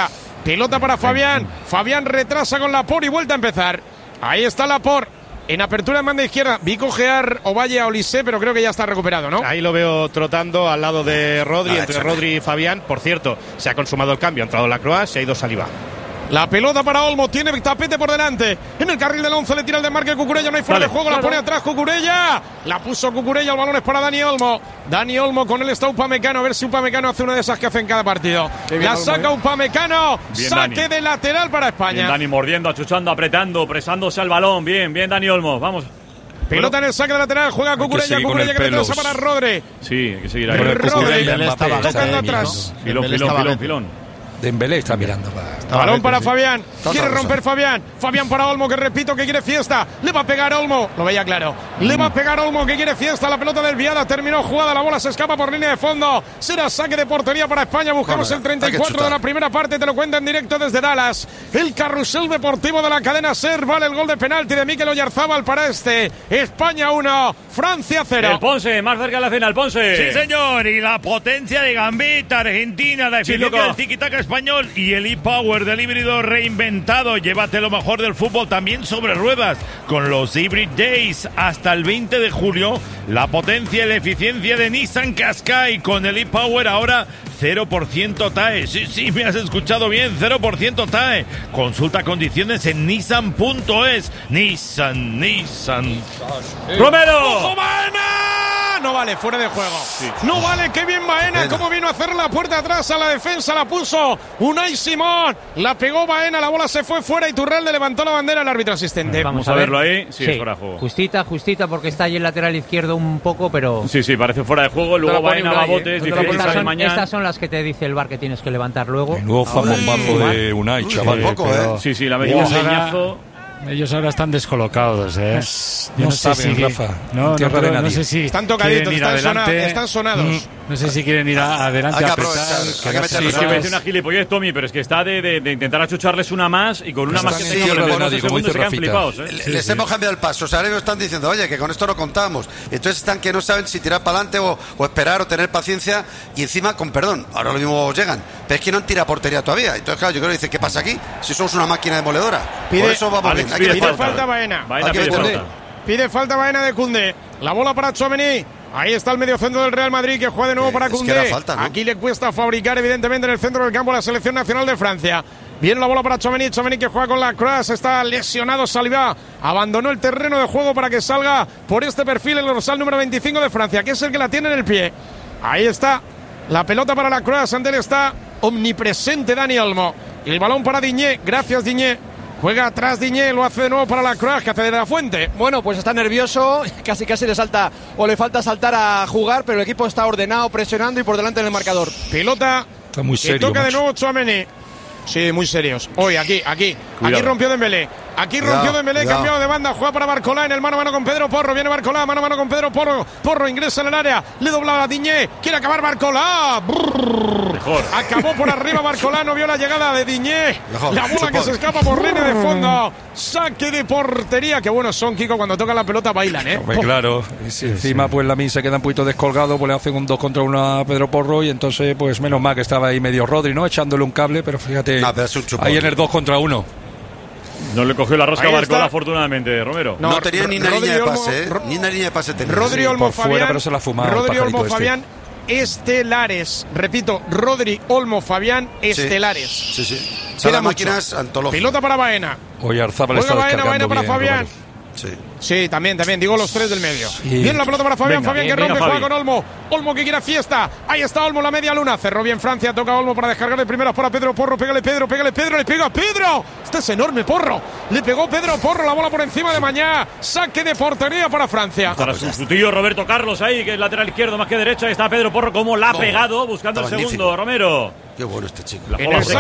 Pelota para Fabián. Fabián retrasa con Laporte y vuelta a empezar. Ahí está Laporte. En apertura en banda izquierda, vi cojear Ovalle a Olise, pero creo que ya está recuperado, ¿no? Ahí lo veo trotando al lado de Rodri, entre Rodri y Fabián. Por cierto, se ha consumado el cambio, ha entrado Lacroix, se ha ido Saliba. La pelota para Olmo, tiene tapete por delante. En el carril del 11 le tira el desmarque Cucurella, no hay fuera de juego, la pone atrás Cucurella. La puso Cucurella, el balón es para Dani Olmo. Dani Olmo, con él está Upamecano, a ver si Upamecano hace una de esas que hace en cada partido. La saca Upamecano, saque de lateral para España. Bien, Dani mordiendo, achuchando, apretando, presándose al balón. Bien, Dani Olmo, vamos. Pelota en el saque de lateral, juega Cucurella, Cucurella que retrasa para Rodri. Sí, hay que seguir ahí. Rodri tocando atrás. Filón. Dembélé está mirando. Balón para Fabián. Quiere romper Fabián. Fabián para Olmo, que repito que quiere fiesta. Le va a pegar Olmo. Lo veía claro. Le va a pegar Olmo, que quiere fiesta. La pelota desviada. Terminó jugada. La bola se escapa por línea de fondo. Será saque de portería para España. Buscamos el 34 de la primera parte. Te lo cuenta en directo desde Dallas. El carrusel deportivo de la cadena SER. Vale el gol de penalti de Mikel Oyarzabal para España 1, Francia 0. El Ponce, más cerca de la final. Ponce. Sí, señor. Y la potencia de Gambetta, Argentina. La eficiencia del tiki-taka español y el e-Power del híbrido reinventado. Llévate lo mejor del fútbol también sobre ruedas con los Hybrid Days hasta el 20 de julio. La potencia y la eficiencia de Nissan Qashqai con el e-Power ahora 0% TAE. Sí, me has escuchado bien, 0% TAE. Consulta condiciones en nissan.es. Nissan. ¡Romero! ¡Ojo, Baena! No vale, fuera de juego. Sí. No vale, qué bien Baena, cómo vino a hacer la puerta atrás a la defensa, la puso Unai Simón, la pegó Baena, la bola se fue fuera y Turralde levantó la bandera al árbitro asistente. Vamos a verlo ahí, sí, es fuera de juego. Justita, porque está ahí el lateral izquierdo un poco, pero... Sí, parece fuera de juego, luego Baena va a botes, estas son las que te dice el VAR que tienes que levantar luego. El nuevo bombazo de Unai, chaval. Sí, la medida de leñazo. Ellos ahora están descolocados, ¿eh? No saben, Rafa. No sé si están tocaditos, están sonados. No sé si quieren ir adelante a apretar. Es que mete una gilipollez, Tommy, pero es que está de intentar achucharles una más y con una más que tenga los segundos se quedan flipados. Les hemos cambiado el paso. O sea, ahora nos están diciendo, oye, que con esto no contamos. Entonces están que no saben si tirar para adelante o esperar o tener paciencia. Y encima, con perdón, ahora lo mismo llegan. Pero es que no han tirado portería todavía. Entonces, claro, yo creo que dice, ¿qué pasa aquí? Si somos una máquina demoledora. Por eso vamos bien. Pide falta Baena. Pide falta Baena de Koundé. La bola para Tchouaméni. Ahí está el mediocentro del Real Madrid que juega de nuevo para Koundé. Falta, ¿no? Aquí le cuesta fabricar evidentemente en el centro del campo la selección nacional de Francia. Viene la bola para Tchouaméni que juega con Lacroix. Está lesionado Saliba. Abandonó el terreno de juego para que salga por este perfil el dorsal número 25 de Francia, que es el que la tiene en el pie. Ahí está la pelota para Lacroix. Ante él está omnipresente Dani Olmo. Y el balón para Digne. Gracias, Digne. Juega atrás Digne, lo hace de nuevo para Lacroix, que hace de la Fuente. Bueno, pues está nervioso, casi le salta o le falta saltar a jugar, pero el equipo está ordenado, presionando y por delante en el marcador. Pelota está muy serio, que toca macho. De nuevo Tchouaméni. Sí, muy serios. Hoy, aquí rompió Dembélé. Aquí rompió Dembélé, cambiado de banda, juega para Barcolá en el mano a mano con Pedro Porro. Viene Barcolá, mano a mano con Pedro Porro. Porro ingresa en el área, le dobla a Digne. Quiere acabar Barcolá. Mejor. Acabó por arriba Barcolá, no vio la llegada de Digne. La bola que se escapa por línea de fondo. Saque de portería. Qué buenos son, Kiko, cuando tocan la pelota bailan, ¿eh? Hombre, claro. Y si encima, pues Lamine se queda un poquito descolgado, pues le hacen un 2 contra 1 a Pedro Porro y entonces, pues menos mal que estaba ahí medio Rodri, ¿no? Echándole un cable, pero fíjate, ahí en el 2 contra 1. No le cogió la rosca a Barcola, afortunadamente, Romero. No tenía ni una línea de pase, ¿eh? Ni una línea de pase tenía. Rodri Olmo Fabián. Pero se la fumaba Rodri Olmo Fabián, estelares. Repito, Rodri Olmo Fabián, estelares. Sí. Son máquinas antológicas. Pelota para Baena. Oyarzabal está Baena para Fabián. Sí, también, digo los tres del medio. Viene la pelota para Fabián, Fabián que rompe, juega con Olmo. Olmo que quiere fiesta. Ahí está Olmo, la media luna. Cerró bien Francia, toca Olmo para descargar de primeras para Pedro Porro. Pégale Pedro, le pega a Pedro. Este es enorme, Porro. Le pegó Pedro Porro, la bola por encima de Mañá. Saque de portería para Francia. Para su tío Roberto Carlos ahí, que es lateral izquierdo más que derecho. Ahí está Pedro Porro, como la ha pegado, buscando el segundo, Romero. Qué bueno este chico.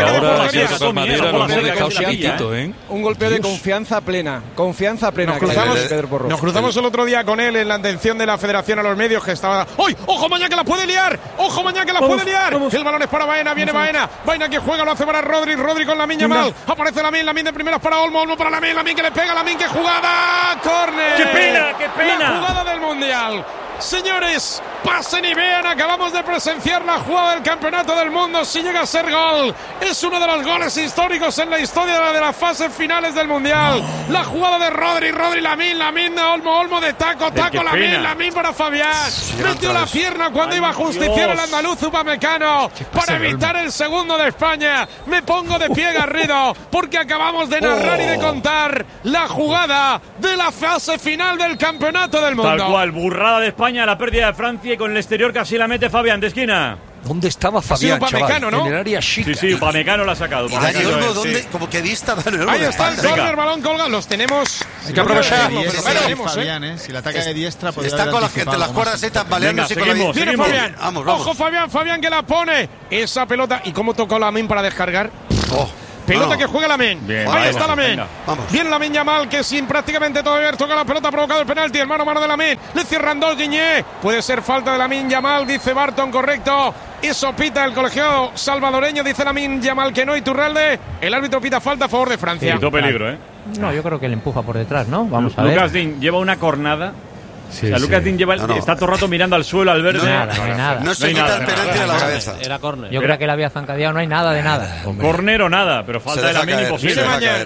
Un golpeo de confianza plena. Nos cruzamos el otro día con él en la atención de la Federación a los medios, que estaba... ¡Uy! ¡Ojo Mañá que la puede liar! El balón es para Baena, viene Baena. Baena que juega, lo hace para Rodri con Lamine Yamal. Aparece Lamine de primeras para Olmo para Lamine que le pega, Lamine, ¡qué jugada! ¡Córner! ¡Qué pena! La jugada del Mundial. Señores, pasen y vean, acabamos de presenciar la jugada del Campeonato del Mundo. Si llega a ser gol, es uno de los goles históricos en la historia de las fases finales del Mundial. La jugada de Rodri, Lamín, Olmo de taco, Lamín para Fabián. Metió la pierna cuando iba a justiciar el andaluz Upamecano para evitar el segundo de España. Me pongo de pie, Garrido, porque acabamos de narrar y de contar la jugada de la fase final del Campeonato del Mundo. Tal cual, burrada de España, la pérdida de Francia, y con el exterior casi la mete Fabián de esquina. ¿Dónde estaba Fabián, chaval? ¿no? En el área chica. Sí, Upamecano la ha sacado. ¿Y Dani Olmo dónde? Como que vista Dani Olmo. Ahí está el córner, balón colgado. Los tenemos. Hay que aprovechar. Fabián, si la ataca de diestra, está con la gente, las cuerdas están baleándose con la diestra. Viene Fabián. Ojo, Fabián que la pone. Esa pelota. ¿Y cómo tocó Lamín para descargar? Pelota que juega Lamín. Ahí está Lamín. Viene Lamín Yamal, que sin prácticamente todavía toca la pelota, ha provocado el penalti. El mano a mano de Lamín. Le cierran dos, Guiñé. Puede ser falta de Lamín Yamal, dice Barton, correcto. Eso pita el colegiado salvadoreño, dice Lamín Yamal que no. Iturralde. El árbitro pita falta a favor de Francia. Quitó peligro, No, yo creo que le empuja por detrás, ¿no? Vamos a ver. Lucas Digne lleva una cornada. Lucas Digne está todo el rato mirando al suelo, al verde. No se quita el penalti de la cabeza. Era córner. Yo creo que la había zancadeado, no hay nada de nada. Córner o nada, pero falta de Lamín imposible.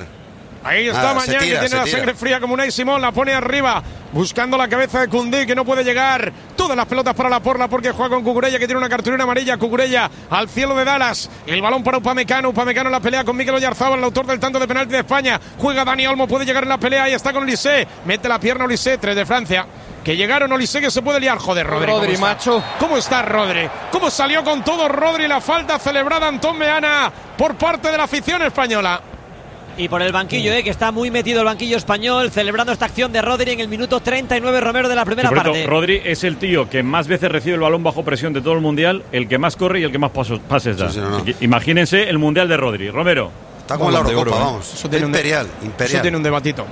Ahí está Mañán, que tiene la sangre fría como Unai Simón, la pone arriba, buscando la cabeza de Koundé, que no puede llegar. Todas las pelotas para Laporte, porque juega con Cucurella, que tiene una cartulina amarilla. Cucurella al cielo de Dallas. El balón para Upamecano en la pelea con Mikel Oyarzabal, el autor del tanto de penalti de España. Juega Dani Olmo, puede llegar en la pelea, ahí está con Olise. Mete la pierna Olise, 3 de Francia. Que llegaron, Olise, que se puede liar. Joder, Rodri, macho. ¿Cómo está Rodri? ¿Cómo salió con todo Rodri? La falta celebrada Antón Meana por parte de la afición española. Y por el banquillo, que está muy metido el banquillo español, celebrando esta acción de Rodri en el minuto 39, Romero, de la primera parte. Rodri es el tío que más veces recibe el balón bajo presión de todo el Mundial, el que más corre y el que más pases da. Imagínense el Mundial de Rodri. Romero. Está como la Eurocopa, vamos. Eso tiene imperial. Eso tiene un debatito.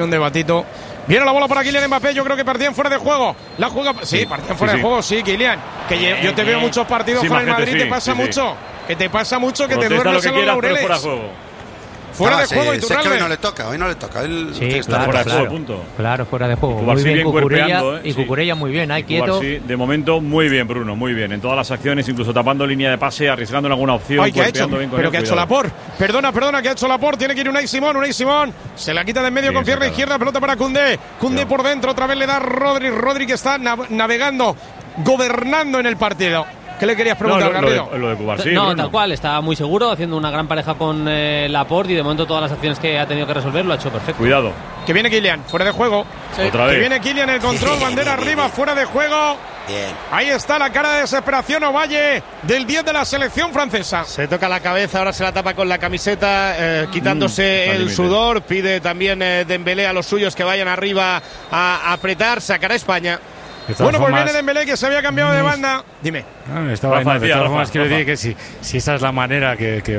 Viene la bola para Kylian Mbappé. Yo creo que partían fuera de juego. La juega. Sí, partían fuera de juego, sí, Kylian. Que yo te veo muchos partidos con el Madrid. Te pasa mucho. Que te pasa mucho, que te duermes en los laureles. Fuera de juego, Iturralde. Sé que hoy no le toca. Él está fuera de juego, punto. Claro, fuera de juego. Muy bien Cucurella, y Cucurella muy bien, ahí quieto. De momento muy bien, Bruno, muy bien. En todas las acciones, incluso tapando línea de pase, arriesgando en alguna opción. ¿Qué ha hecho? Pero que ha hecho Laporte. Perdona, que ha hecho Laporte. Tiene que ir Unai Simón. Se la quita de en medio con pierna izquierda, pelota para Koundé. Koundé por dentro, otra vez le da Rodri que está navegando, gobernando en el partido. ¿Qué le querías preguntar, Garrido? Lo de Cubarsí. No, Bruno. tal cual, está muy seguro, haciendo una gran pareja con Laporte, y de momento todas las acciones que ha tenido que resolver lo ha hecho perfecto. Cuidado. Que viene Kylian, fuera de juego. Sí. Otra vez. Que viene Kylian, el control, bandera arriba, fuera de juego. Bien. Ahí está la cara de desesperación Ovalle del 10 de la selección francesa. Se toca la cabeza, ahora se la tapa con la camiseta, quitándose el sudor. Pide también Dembélé a los suyos que vayan arriba a apretar. Sacará España. Bueno, pues viene Dembélé, que se había cambiado de banda. Dime. De todas formas, quiero decir que si esa es la manera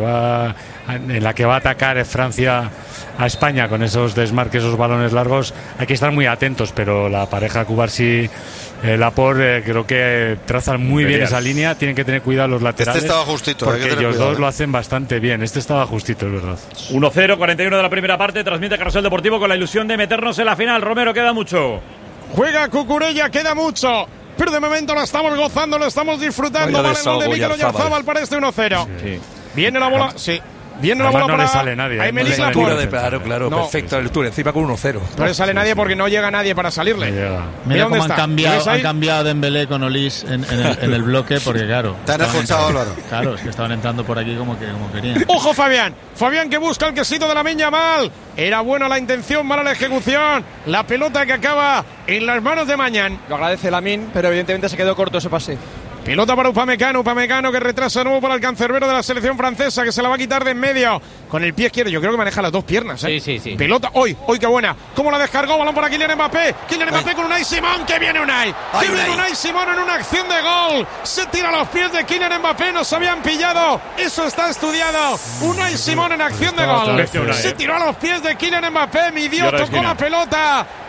en la que va a atacar Francia a España, con esos desmarques, esos balones largos, hay que estar muy atentos. Pero la pareja Cubarsí, Laporte, creo que trazan muy bien esa línea. Tienen que tener cuidado los laterales. Estaba justito, porque ellos dos lo hacen bastante bien. Estaba justito, es verdad. 1-0, 41 de la primera parte. Transmite Carrusel Deportivo con la ilusión de meternos en la final. Romero, queda mucho. Juega Cucurella, queda mucho. Pero de momento lo estamos gozando, lo estamos disfrutando. Vale el gol de Mikel Oyarzabal para este 1-0. Sí. Viene la bola, sí. Viene la bola no para... le sale nadie. Claro, perfecto. El Tour encima con 1-0. No le sale nadie porque no llega nadie para salirle. Mira cómo han cambiado Dembélé con Olise en el bloque, porque claro. Te han escuchado, Álvaro. Claro, es que estaban entrando por aquí como querían. ¡Ojo, Fabián! Fabián que busca el quesito de Lamín Yamal. Era buena la intención, mala la ejecución. La pelota que acaba en las manos de Mañán. Lo agradece Lamín, pero evidentemente se quedó corto ese pase. Pelota para Upamecano que retrasa de nuevo para el cancerbero de la selección francesa, que se la va a quitar de en medio con el pie izquierdo. Yo creo que maneja las dos piernas. Sí. Pelota, hoy qué buena. ¿Cómo la descargó? Balón para Kylian Mbappé. Kylian Mbappé con Unai Simón. Que viene Unai. Que viene Unai Simón en una acción de gol. Se tira a los pies de Kylian Mbappé. Nos habían pillado. Eso está estudiado. Unai Simón en acción de gol. Se tiró a los pies de Kylian Mbappé. Midió, tocó la pelota.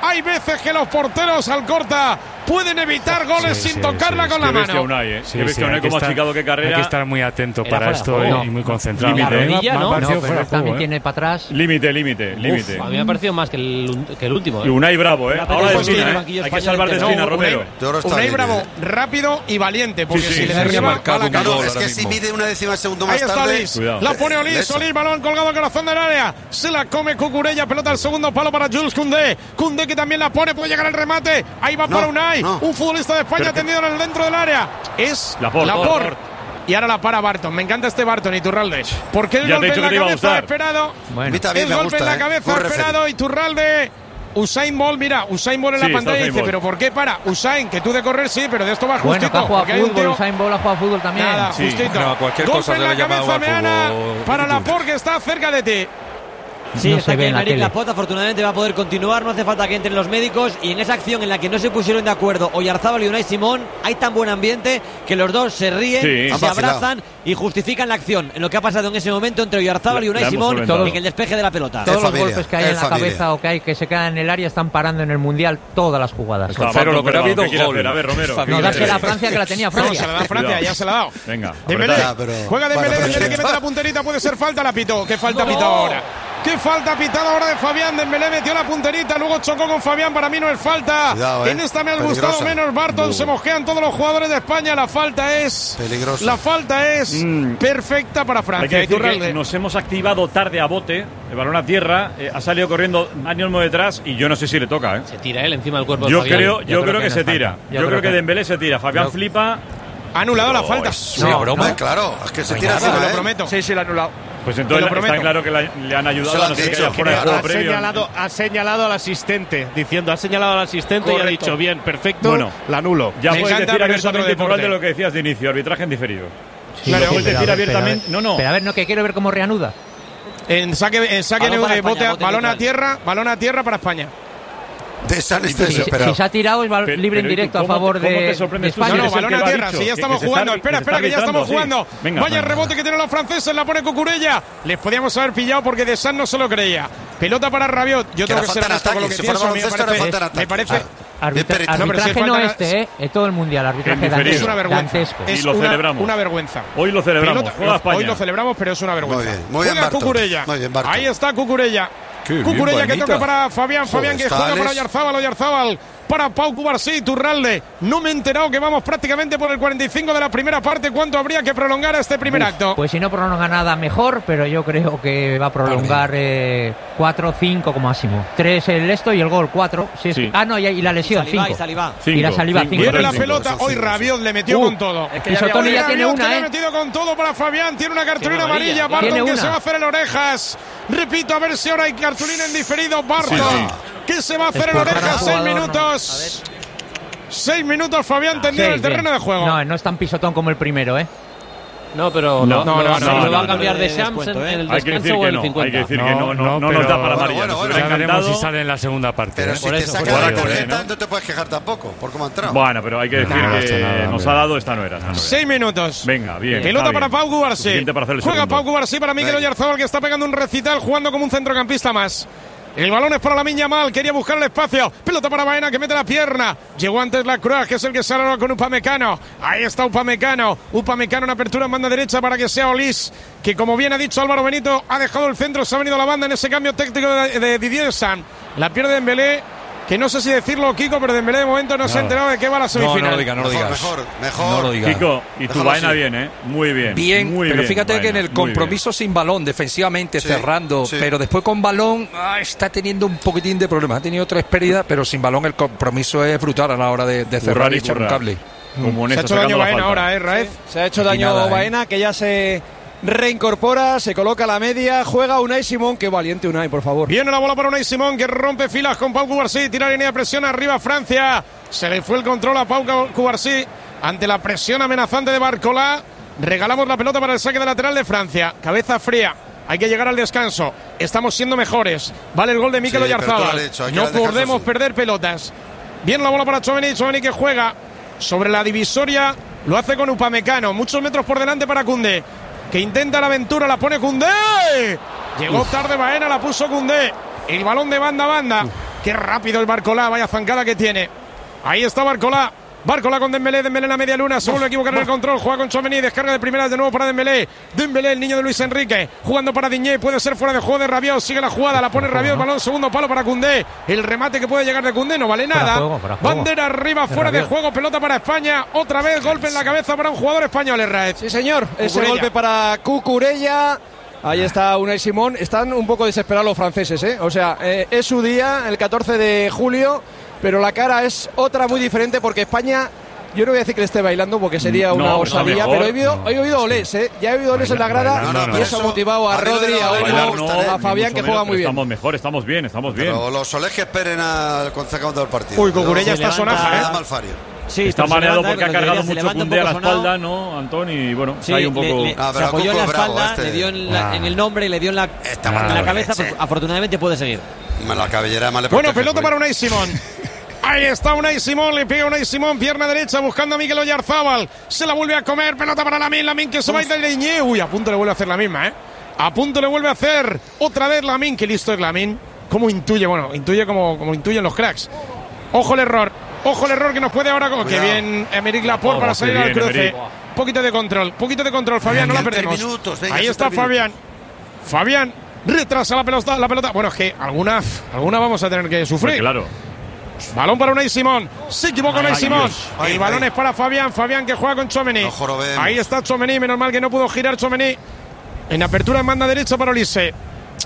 Hay veces que los porteros Alcorta pueden evitar goles sin tocarla con la mano. Unai, como ha achicado qué carrera. Hay que estar muy atento para esto y muy concentrado. También tiene para atrás. Límite. A mí me ha parecido más que el último. Y Unai bravo, Ahora de Espina, hay que salvar de Espina, Romero. Unai bravo, rápido y valiente, porque si le derriba es que si mide una décima segundo más tarde. Ahí está Olís. La pone Olís, balón colgado al corazón del área. Se la come Cucurella, pelota al segundo palo para Jules Koundé. Koundé que también la pone, puede llegar al remate. Ahí va para Unai. Un futbolista de España tendido en el dentro del área. Es Laporte. Y ahora la para Barton. Me encanta este Barton, Iturralde. Porque el golpe en la cabeza esperado. El golpe en la cabeza esperado. Iturralde. Usain Bolt, mira, Usain Bolt en la pantalla dice, pero ¿por qué para? Usain, que tú de correr sí, pero de esto va justito. Bueno, ha jugado fútbol, Usain Bolt ha jugado fútbol también. Nada, justito. Golpe en la cabeza, Meana, para Laporte, que está cerca de ti. Sí, no está aquí Aymeric Laporte, afortunadamente va a poder continuar, no hace falta que entren los médicos, y en esa acción en la que no se pusieron de acuerdo Oyarzábal y Unai Simón, hay tan buen ambiente que los dos se ríen, se abrazan y justifican la acción, en lo que ha pasado en ese momento entre Oyarzábal y Unai Simón en el despeje de la pelota. Todos los golpes que hay en la cabeza o que hay que se quedan en el área están parando en el Mundial todas las jugadas. Pero lo que ha habido gol. A ver, Romero. No, dársela a Francia, que la tenía Francia. No, se la da a Francia, ya se la ha dado. Venga. Dembélé, juega Dembélé, que mete la punterita, puede ser falta, la pitó. ¿Qué falta pitó ahora? ¿Qué falta pitada ahora de Fabián? Dembélé metió la punterita, luego chocó con Fabián, para mí no es falta. Cuidado, en esta me ha gustado menos Barton, se mosquean todos los jugadores de España, la falta es peligrosa. La falta es perfecta para Francia. Hay que decir que nos hemos activado tarde a bote, el balón a tierra, ha salido corriendo Dani Olmo detrás y yo no sé si le toca. Se tira él encima del cuerpo de Fabián. Yo creo que se tira. Yo creo que Dembélé se tira. Fabián flipa. Ha anulado la falta. No, broma. Claro, es que se tira así, lo prometo. Sí, lo ha anulado. Pues entonces está claro que le han ayudado a no ser que haya fuera de juego previo. Ha señalado al asistente, y ha dicho, bien, perfecto, la anulo. Ya puedes decir abiertamente igual de lo que decías de inicio, arbitraje en diferido. Claro, puedes decir abiertamente. No. Pero a ver, que quiero ver cómo reanuda. En saque de bote, balón a tierra para España. Si se ha tirado, es libre indirecto a favor de España. No, balón a tierra, si ya estamos jugando. Espera, que ya estamos jugando. Vaya rebote que tienen los franceses, la pone Cucurella. Les podíamos haber pillado porque De San no se lo creía. Pelota para Rabiot. Yo tengo que ser honesto con lo que pienso. Me parece. Arbitraje no todo el mundial, arbitraje dantesco. Es una vergüenza. Y lo celebramos. Una vergüenza. Hoy lo celebramos. Hoy lo celebramos, pero es una vergüenza. Muy bien, Cucurella. Ahí está Cucurella. Cucurella que toca para Fabián que juega para Oyarzábal para Pau Cubarsí, Iturralde. No me he enterado que vamos prácticamente por el 45 de la primera parte. ¿Cuánto habría que prolongar este primer acto? Pues si no prolonga nada mejor, pero yo creo que va a prolongar 4, 5 como máximo. 3 el y el gol, 4. Sí. Y la lesión, 5. Y la saliva, 5. Viene la pelota, hoy Rabiot le metió con todo. Pisotoni ya tiene una, le ha metido con todo para Fabián, tiene una cartulina amarilla. Barton que se va a hacer en orejas. Repito, a ver si ahora hay cartulina en diferido. Barton. ¿Qué se va a hacer en orejas? 6 minutos. 6 minutos, Fabián tendido en el terreno de juego. No es tan pisotón como el primero, No, pero no va a cambiar de Shams en el descanso o el 50. Hay que decir que no nos da para amarilla. Ya veremos si sale en la segunda parte. Pero si te saca la tarjeta, no te puedes quejar tampoco, por cómo ha entrado. Bueno, pero hay que decir que nos ha dado, esta no era. 6 minutos. Venga, bien. Pelota para Pau Cubarsí. Juega Pau Cubarsí para Mikel Oyarzábal, que está pegando un recital jugando como un centrocampista más. El balón es para Lamine Yamal, quería buscar el espacio. Pelota para Baena, que mete la pierna. Llegó antes la Croix, que es el que sale ahora con Upamecano. Ahí está Upamecano en apertura en banda derecha para que sea Olís, que como bien ha dicho Álvaro Benito, ha dejado el centro, se ha venido la banda en ese cambio técnico de Didier Deschamps. La pierde Dembélé, que no sé si decirlo, Kiko, pero Dembélé de momento no se ha enterado de qué va la semifinal. No lo digas. Mejor. No lo digas. Kiko, y tu Baena bien, Muy bien. Pero fíjate que en el compromiso sin balón, defensivamente, cerrando, pero después con balón, está teniendo un poquitín de problemas. Ha tenido 3 pérdidas, pero sin balón el compromiso es brutal a la hora de cerrar y echar un cable. Se ha hecho daño Baena ahora, Raez. Se ha hecho daño Baena, que ya se reincorpora, se coloca a la media, juega Unai Simón. Qué valiente Unai, por favor. Viene la bola para Unai Simón, que rompe filas con Pau Cubarsí, tira línea de presión arriba Francia. Se le fue el control a Pau Cubarsí ante la presión amenazante de Barcola. Regalamos la pelota para el saque de lateral de Francia. Cabeza fría. Hay que llegar al descanso. Estamos siendo mejores. Vale el gol de Mikel Oyarzábal. No podemos perder pelotas. Viene la bola para Tchouaméni que juega sobre la divisoria. Lo hace con Upamecano. Muchos metros por delante para Koundé, que intenta la aventura, la pone Koundé. Llegó tarde Baena, la puso Koundé. El balón de banda a banda. Qué rápido el Barcolá, vaya zancada que tiene. Ahí está Barcolá con Dembélé en la media luna, se vuelve a equivocar en el control, juega con Tchouaméni, descarga de primeras de nuevo para Dembélé, el niño de Luis Enrique, jugando para Digne, puede ser fuera de juego de Rabiot, sigue la jugada, la pone Rabiot, balón segundo palo para Koundé, el remate que puede llegar de Koundé no vale nada, bandera arriba, fuera de juego, pelota para España, otra vez golpe en la cabeza para un jugador español, Herrera. Sí señor, ese golpe para Cucurella. Ahí está Unai Simón, están un poco desesperados los franceses, ¿eh? O sea, es su día, el 14 de julio, pero la cara es otra muy diferente porque España, yo no voy a decir que le esté bailando porque sería una osadía, pero he oído olés, ¿eh? Ya he oído olés en la grada y eso ha motivado a Rodri, a Olmo, a Fabián, que juega muy bien. Estamos mejor, estamos bien. Pero los olés que esperen cuando se acabe el partido. Uy, Cucurella está sonaja, ¿eh? Malfario. Sí, está mareado porque ha cargado mucho Koundé a la espalda, ¿no, Antón? Y bueno, sí, hay un poco... se apoyó en la espalda, le dio en el nombre y le dio en la cabeza, pues, afortunadamente puede seguir. La cabellera más le bueno, pelota para Unai Simón. Ahí está Unai Simón, le pega Unai Simón, pierna derecha, buscando a Mikel Oyarzábal. Se la vuelve a comer, pelota para Lamine que se va a ir del Digne. Uy, a punto le vuelve a hacer la misma, ¿eh? A punto le vuelve a hacer otra vez Lamine, que listo es Lamine. ¿Cómo intuye? Bueno, intuye como intuyen los cracks. Ojo el error que nos puede ahora... Que bien Aymeric Laporte para salir al cruce. Poquito de control, Fabián, no la perdemos. Ahí está Fabián retrasa la pelota. Bueno, es que alguna vamos a tener que sufrir. Claro. Balón para Unai Simón. Se equivoca Unai Simón. El balón es para Fabián que juega con Tchouaméni. Ahí está Tchouaméni, menos mal que no pudo girar Tchouaméni. En apertura en banda derecha para Olise,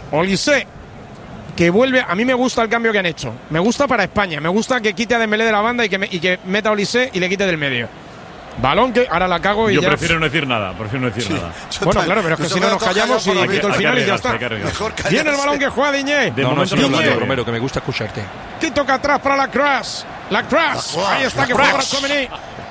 que vuelve. A mí me gusta el cambio que han hecho. Me gusta para España. Me gusta que quite a Dembélé de la banda y que meta a Olise y le quite del medio. Balón que ahora la cago y yo ya... prefiero no decir nada. Bueno, claro, pero es que si no nos callamos y quito el final y ya está. Viene el balón que juega Digne. De momento no hablando, Romero, que me gusta escucharte. Que toca atrás para Lacroix. Ahí está, que juega para Tchouaméni.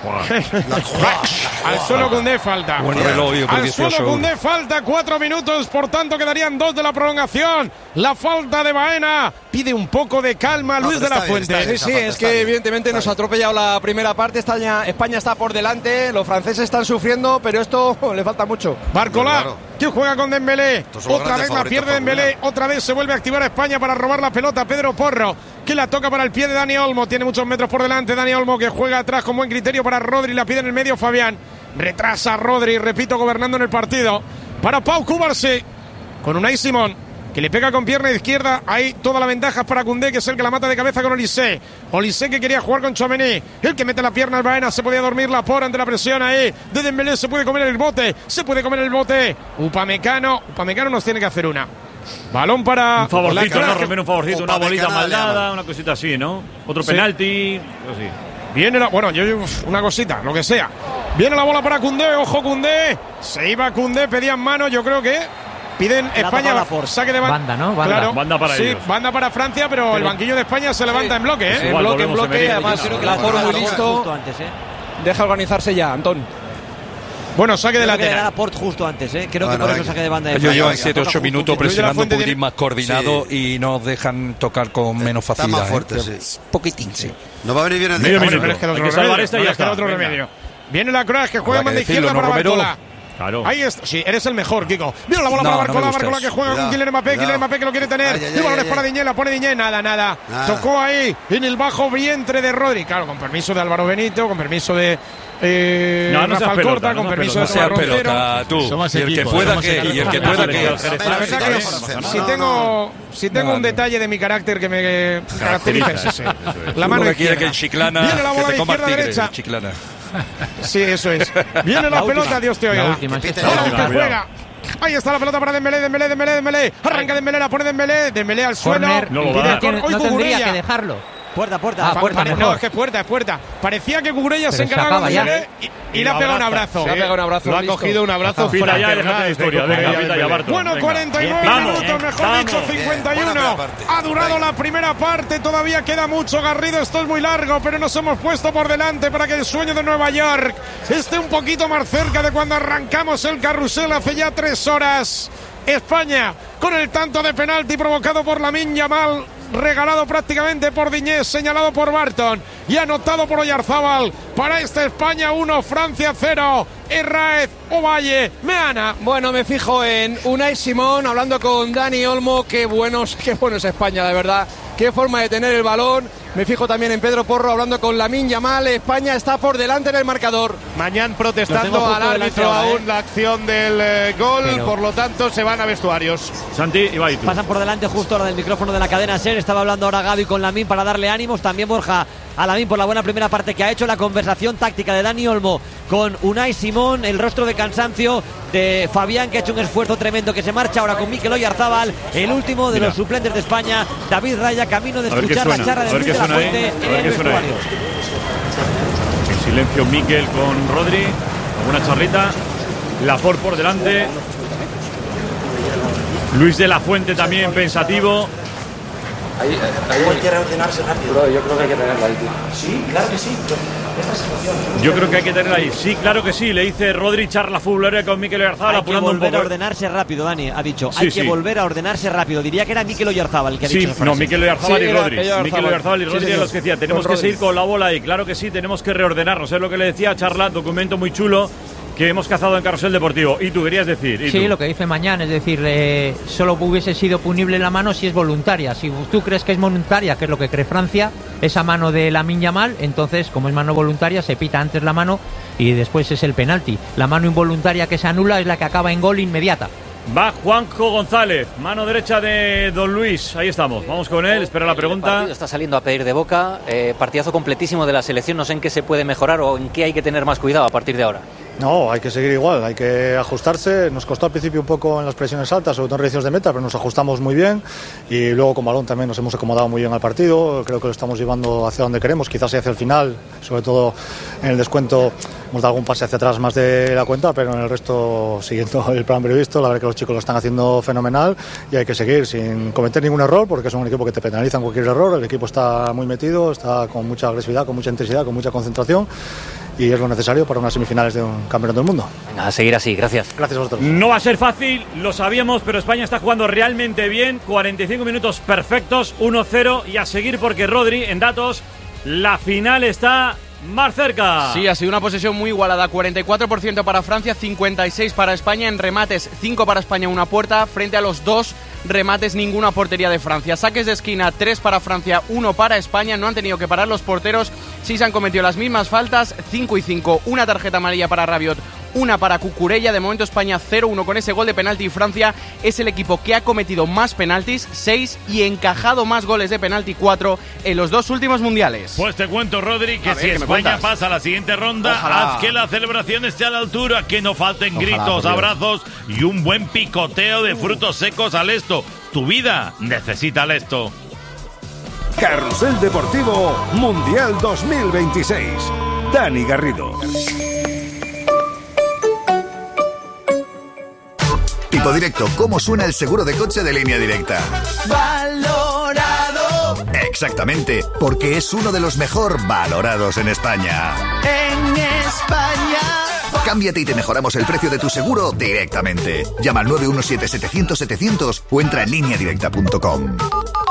Al suelo Koundé falta. Al suelo Koundé falta 4 minutos, por tanto quedarían 2 de la prolongación. La falta de Baena pide un poco de calma Luis de la Fuente. Sí, es que evidentemente nos ha atropellado la primera parte. España está por delante, los franceses están sufriendo, pero esto le falta mucho. Barcolá, que juega con Dembélé. Otra vez la pierde Dembélé. Otra vez se vuelve a activar a España para robar la pelota. Pedro Porro, que la toca para el pie de Dani Olmo. Tiene muchos metros por delante Dani Olmo, que juega atrás con buen criterio para Rodri. La pide en el medio Fabián. Retrasa a Rodri, repito, gobernando en el partido. Para Pau Cubarsí, con Unai Simón, que le pega con pierna izquierda. Ahí toda la ventaja es para Koundé, que es el que la mata de cabeza con Olise, que quería jugar con Tchouaméni. El que mete la pierna al Baena, se podía dormir Laporte ante la presión ahí de Dembélé. Se puede comer el bote. Upamecano nos tiene que hacer una. Balón para... Un favorcito, ¿no, Romero? Un favorcito, una bolita mal dada, una cosita así, ¿no? Otro penalti, así. Viene una cosita, lo que sea. Viene la bola para Koundé, ojo Koundé. Se iba Koundé, pedían mano, yo creo que piden España saque de banda, ¿no? Claro, banda para ellos. Banda para Francia, pero el banquillo de España se levanta en bloque, ¿eh? En bloque, además creo que Laporte muy listo. Deja organizarse ya, Antón. Bueno, saque de lateral. Era Laporte justo antes, ¿eh? Creo que por eso saque de banda de Ellos llevan 7-8 minutos presionando un poquitín más coordinado y nos dejan tocar con menos facilidad. Está más fuerte, sí. Poquitín, sí. No va a venir bien el medio minuto. Hay que salvar esta y ya está. Otro remedio. Viene Lacroix, que juega en banda izquierda para Barcolá. Claro. Ahí está. Sí, eres el mejor, Kiko. Mira la bola para Barcolá que juega con Kylian Mbappé que lo quiere tener. El balón es para Digne, la pone Digne. Nada. Tocó ahí en el bajo vientre de Rodri. Claro, con permiso de Álvaro Benito, con permiso de Rafa Alcorta, con permiso de Tomás Roncero. Y el que pueda que. La verdad que si tengo un detalle de mi carácter que me caracteriza es ese. La mano quiere que el Chiclana. Viene la bola de izquierda derecha. Sí, eso es. Viene la pelota, Dios te oiga. Juega. Ahí está la pelota para Dembélé. Arranca Dembélé, la pone Dembélé al suelo. No tendría que dejarlo. Puerta. No, es que es puerta. Parecía que Cucurella se encargaba de Dembélé y le ha pegado un abrazo. Lo ha cogido un abrazo. Bueno, 49 minutos, mejor dicho, 51. Ha durado la primera parte, todavía queda mucho, Garrido. Esto es muy largo, pero nos hemos puesto por delante para que el sueño de Nueva York esté un poquito más cerca de cuando arrancamos el carrusel hace ya 3 horas. España con el tanto de penalti provocado por Lamine Yamal, regalado prácticamente por Digne, señalado por Barton y anotado por Oyarzábal. Para esta España 1, Francia 0. Herráez, Ovalle, Meana. Bueno, me fijo en Unai Simón hablando con Dani Olmo. Qué bueno es España, de verdad. qué forma de tener el balón. Me fijo también en Pedro Porro hablando con Lamine Yamal. España está por delante en el marcador. Mañana protestando al árbitro aún la acción del gol, por lo tanto se van a vestuarios. Santi, Ibai, tú. Pasan por delante justo ahora del micrófono de la cadena SER. Estaba hablando ahora Gaby con Lamine para darle ánimos. También Borja a Lamine por la buena primera parte que ha hecho. La conversación táctica de Dani Olmo con Unai Simón. El rostro de cansancio de Fabián, que ha hecho un esfuerzo tremendo, que se marcha ahora con Mikel Oyarzábal, el último de los suplentes de España. David Raya, camino de escuchar la charla de Luis de la Fuente en el vestuario. En silencio Mikel con Rodri, alguna charlita. Laporte por delante. Luis de la Fuente también pensativo. Hay que reordenarse rápido. Bro, yo creo que hay que tenerla ahí, tío. Sí, claro que sí. Esta situación. Yo creo que hay que tenerla ahí. Sí, claro que sí. Le dice Rodri, charla futbolera con Mikel Oyarzábal, apurando un poco. Hay que volver a ordenarse rápido, Dani. Ha dicho, hay que volver a ordenarse rápido. Diría que era Mikel Oyarzábal el que ha dicho esa frase. No, Mikel Oyarzábal y Rodri. Mikel Oyarzábal y Rodri eran los que decía, tenemos que seguir con la bola ahí. Claro que sí, tenemos que reordenarnos. Es lo que le decía charla, documento muy chulo que hemos cazado en Carrusel Deportivo. ¿Y tú querías decir? Sí, lo que dice Mañana, es decir, solo hubiese sido punible la mano si es voluntaria. Si tú crees que es voluntaria, que es lo que cree Francia, esa mano de Lamine Yamal, entonces, como es mano voluntaria, se pita antes la mano y después es el penalti. La mano involuntaria que se anula es la que acaba en gol inmediata. Va Juanjo González, mano derecha de Don Luis. Ahí estamos, vamos con él, espera la pregunta. El partido está saliendo a pedir de boca, partidazo completísimo de la selección. No sé en qué se puede mejorar o en qué hay que tener más cuidado a partir de ahora. No, hay que seguir igual, hay que ajustarse. Nos costó al principio un poco en las presiones altas, sobre todo en rediciones de meta, pero nos ajustamos muy bien y luego con balón también nos hemos acomodado muy bien al partido. Creo que lo estamos llevando hacia donde queremos, quizás hacia el final, sobre todo en el descuento hemos dado algún pase hacia atrás más de la cuenta, pero en el resto siguiendo el plan previsto. La verdad que los chicos lo están haciendo fenomenal y hay que seguir sin cometer ningún error, porque es un equipo que te penaliza en cualquier error. El equipo está muy metido, está con mucha agresividad, con mucha intensidad, con mucha concentración, y es lo necesario para unas semifinales de un campeonato del mundo. Venga, a seguir así, gracias. Gracias a vosotros. No va a ser fácil, lo sabíamos, pero España está jugando realmente bien. 45 minutos perfectos, 1-0, y a seguir porque Rodri, en datos, la final está más cerca. Sí, ha sido una posesión muy igualada. 44% para Francia, 56% para España. En remates, 5 para España, una puerta, frente a los 2 remates, ninguna portería de Francia. Saques de esquina, 3 para Francia, 1 para España. No han tenido que parar los porteros. Sí se han cometido las mismas faltas, 5 y 5. Una tarjeta amarilla para Rabiot, una para Cucurella. De momento España 0-1 con ese gol de penalti, y Francia es el equipo que ha cometido más penaltis, 6, y encajado más goles de penalti, 4, en los 2 últimos mundiales. Pues te cuento, Rodri, que si España pasa a la siguiente ronda, ojalá, haz que la celebración esté a la altura, que no falten gritos, abrazos y un buen picoteo de frutos secos al esto. Tu vida necesita el esto. Carrusel Deportivo Mundial 2026. Dani Garrido. Tipo Directo, ¿cómo suena el seguro de coche de Línea Directa? Valorado. Exactamente, porque es uno de los mejor valorados en España. En España. Cámbiate y te mejoramos el precio de tu seguro directamente. Llama al 917-700-700 o entra en lineadirecta.com.